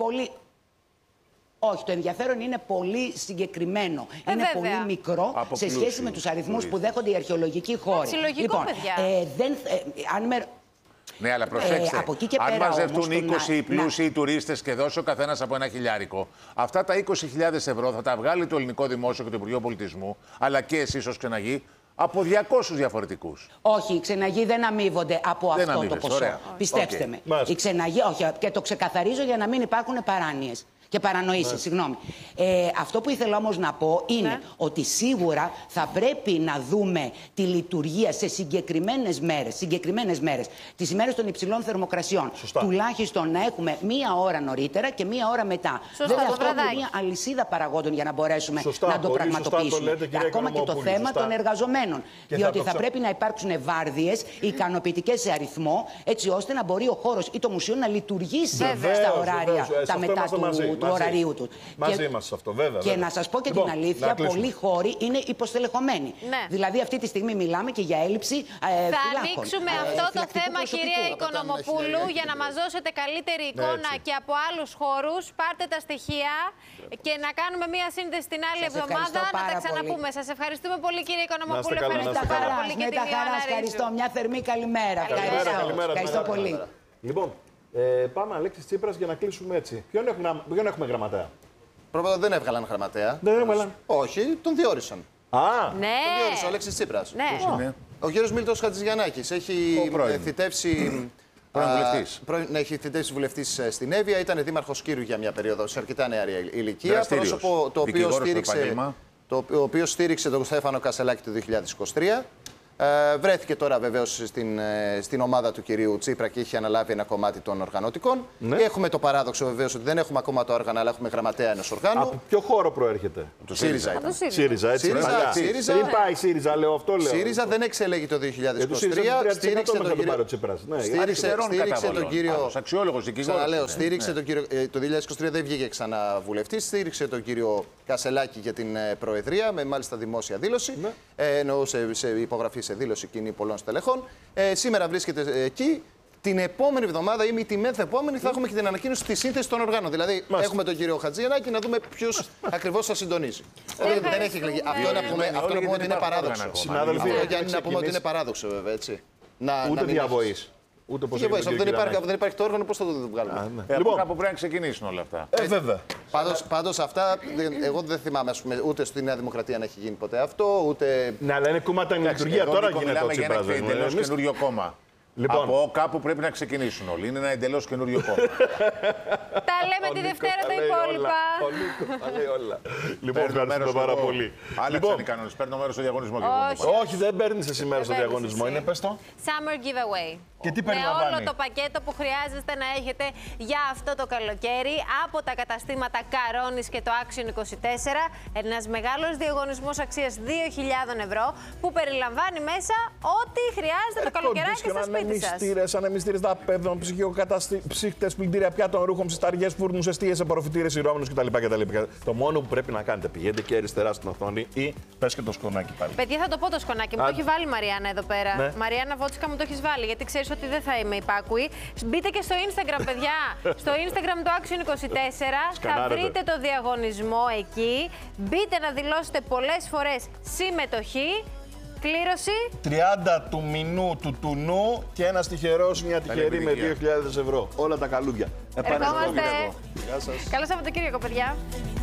Όχι, το ενδιαφέρον είναι πολύ συγκεκριμένο. Είναι πολύ μικρό σε σχέση με τους αριθμούς που δέχονται οι αρχαιολογικοί χώροι. Λοιπόν, ναι, αλλά προσέξτε, αν μαζευτούν 20 πλούσιοι τουρίστες και δώσει ο καθένας από 1.000, αυτά τα 20.000 ευρώ θα τα βγάλει το ελληνικό δημόσιο και το Υπουργείο Πολιτισμού, αλλά και εσείς ως ξεναγοί, από 200 διαφορετικούς. Όχι, οι ξεναγοί δεν αμείβονται από αυτό το ποσό. Πιστέψτε με. Οι ξεναγοί, όχι, και το ξεκαθαρίζω για να μην υπάρχουν παράνοιες. Και παρανοήσεις, συγγνώμη. Αυτό που ήθελα όμως να πω είναι ότι σίγουρα θα πρέπει να δούμε τη λειτουργία σε συγκεκριμένες μέρες, τις ημέρες των υψηλών θερμοκρασιών. Σωστά. Τουλάχιστον να έχουμε μία ώρα νωρίτερα και μία ώρα μετά. Βέβαια, αυτό είναι μία αλυσίδα παραγόντων για να μπορέσουμε να το πραγματοποιήσουμε. Ακόμα και το θέμα των εργαζομένων. Διότι θα πρέπει να υπάρξουν βάρδιες ικανοποιητικές σε αριθμό, έτσι ώστε να μπορεί ο χώρος ή το μουσείο να λειτουργήσει στα ωράρια τα μετά του ωραρίου του. Μαζί μας αυτό, βέβαια. Και να σας πω και την αλήθεια, πολλοί χώροι είναι υποστελεχωμένοι. Δηλαδή, αυτή τη στιγμή μιλάμε και για έλλειψη φυλάκων. Θα ανοίξουμε αυτό το θέμα, κυρία Οικονομοπούλου, για να μας δώσετε καλύτερη εικόνα και από άλλους χώρους. Πάρτε τα στοιχεία και να κάνουμε μία σύνδεση την άλλη εβδομάδα να τα ξαναπούμε. Σας ευχαριστούμε πολύ, κύριε Οικονομοπούλου. Ευχαριστώ πάρα πολύ και την Ιωάννα Ρίζου. Ευχαριστώ. Μια θερμή καλημέρα. Ευχαριστώ πολύ. Λοιπόν, πάμε Αλέξης Τσίπρας για να κλείσουμε έτσι. Ποιον έχουμε γραμματέα? Πρώτα δεν έβγαλαν γραμματέα. Δεν έβγαλαν. Όχι, τον διόρισαν. Ναι. Τον διόρισε ο Αλέξης Τσίπρας. Ναι. Ο κύριος Μίλτος Χατζηγιαννάκης έχει θητεύσει. Έχει θητεύσει βουλευτής στην Εύβοια, ήταν δήμαρχος Κύρου για μια περίοδο σε αρκετά νεαρή ηλικία. Πρόσωπο το οποίο στήριξε τον Στέφανο Κασελάκη το 2023. Βρέθηκε τώρα βεβαίως στην ομάδα του κυρίου Τσίπρα και είχε αναλάβει ένα κομμάτι των οργανωτικών. Ναι. Έχουμε το παράδοξο βεβαίως ότι δεν έχουμε ακόμα το όργανο, αλλά έχουμε γραμματέα ενός οργάνου. Από ποιο χώρο προέρχεται? Το ΣΥΡΙΖΑ ήταν. ΣΥΡΙΖΑ, έτσι. Πριν πάει η ΣΥΡΙΖΑ, λέω αυτό. ΣΥΡΙΖΑ δεν εξελέγει το 2023. Στήριξε τον κύριο Τσίπρας. Στήριξε τον κύριο. Στήριξε τον κύριο. Το 2023 δεν βγήκε ξανά βουλευτής. Στήριξε τον κύριο Κασελάκη για την Προεδρία, με μάλιστα δημόσια δήλωση. Εννοούσε σε υπογραφή σε δήλωση κοινή πολλών στελεχών. Σήμερα βρίσκεται εκεί. Την επόμενη εβδομάδα ή τη μεθεπόμενη θα έχουμε και την ανακοίνωση τη σύνθεση των οργάνων. Δηλαδή, έχουμε τον κύριο Χατζηγιαννάκη να δούμε ποιος ακριβώς θα συντονίσει. Δεν έχει εκλεγεί. Αυτό να πούμε ότι είναι παράδοξο. Συνάδελφοι, να πούμε ότι είναι παράδοξο, βέβαια, έτσι. Ούτε διαβοής. Ούτε πώς δεν υπάρχει το όργανο, πώς θα το βγάλουμε. Λοιπόν, κάπου πρέπει να ξεκινήσουν όλα αυτά. Βέβαια. Πάντως αυτά, εγώ δεν θυμάμαι ούτε στη Νέα Δημοκρατία να έχει γίνει ποτέ αυτό, ούτε. Ναι, αλλά είναι κόμματα εν λειτουργία. Τώρα γίνεται το Τσίπρας. Είναι ένα εντελώς καινούριο κόμμα. Λοιπόν, από κάπου πρέπει να ξεκινήσουν όλοι. Είναι ένα εντελώς καινούριο κόμμα. Τα λέμε τη Δευτέρα τα υπόλοιπα. Τα λέει όλα. Λοιπόν, ευχαριστούμε πάρα πολύ. Άλλαξαν οι κανόνες. Παίρνω μέρος στο διαγωνισμό. Όχι, δεν παίρνεις εσύ μέρος στο διαγωνισμό. Είναι, πες το. Summer giveaway. Και τι με όλο το πακέτο που χρειάζεστε να έχετε για αυτό το καλοκαίρι από τα καταστήματα Καρόνης και το Action 24. Ένας μεγάλος διαγωνισμός αξίας 2.000 ευρώ που περιλαμβάνει μέσα ό,τι χρειάζεται το καλοκαιράκι στο σπίτι σας. Ανεμιστήρες, δαπέδων, ψύχτες, πλυντήρια πιάτων, ρούχων, ψισταριές, φούρνους, εστίες, απορροφητήρες, ηρώμενους κτλ. Το μόνο που πρέπει να κάνετε, πηγαίνετε και αριστερά στην οθόνη ή πες και το σκονάκι πάλι. Παιδιά, θα το πω το σκονάκι. Μου το έχει βάλει η Μαριάννα εδώ πέρα. Ναι. Μαριάννα Βότσικα μου το έχει βάλει, γιατί ξέρεις ότι δεν θα είμαι υπάκουη. Μπείτε και στο Instagram, παιδιά. Στο Instagram του Action 24 θα βρείτε το διαγωνισμό εκεί. Μπείτε να δηλώσετε πολλές φορές συμμετοχή. Κλήρωση. 30 του μηνού του τουνού και ένας τυχερός, μια τυχερή με 2.000 ευρώ. Όλα τα καλούδια. Ερχόμαστε. Καλό Σαββατοκύριακο, παιδιά.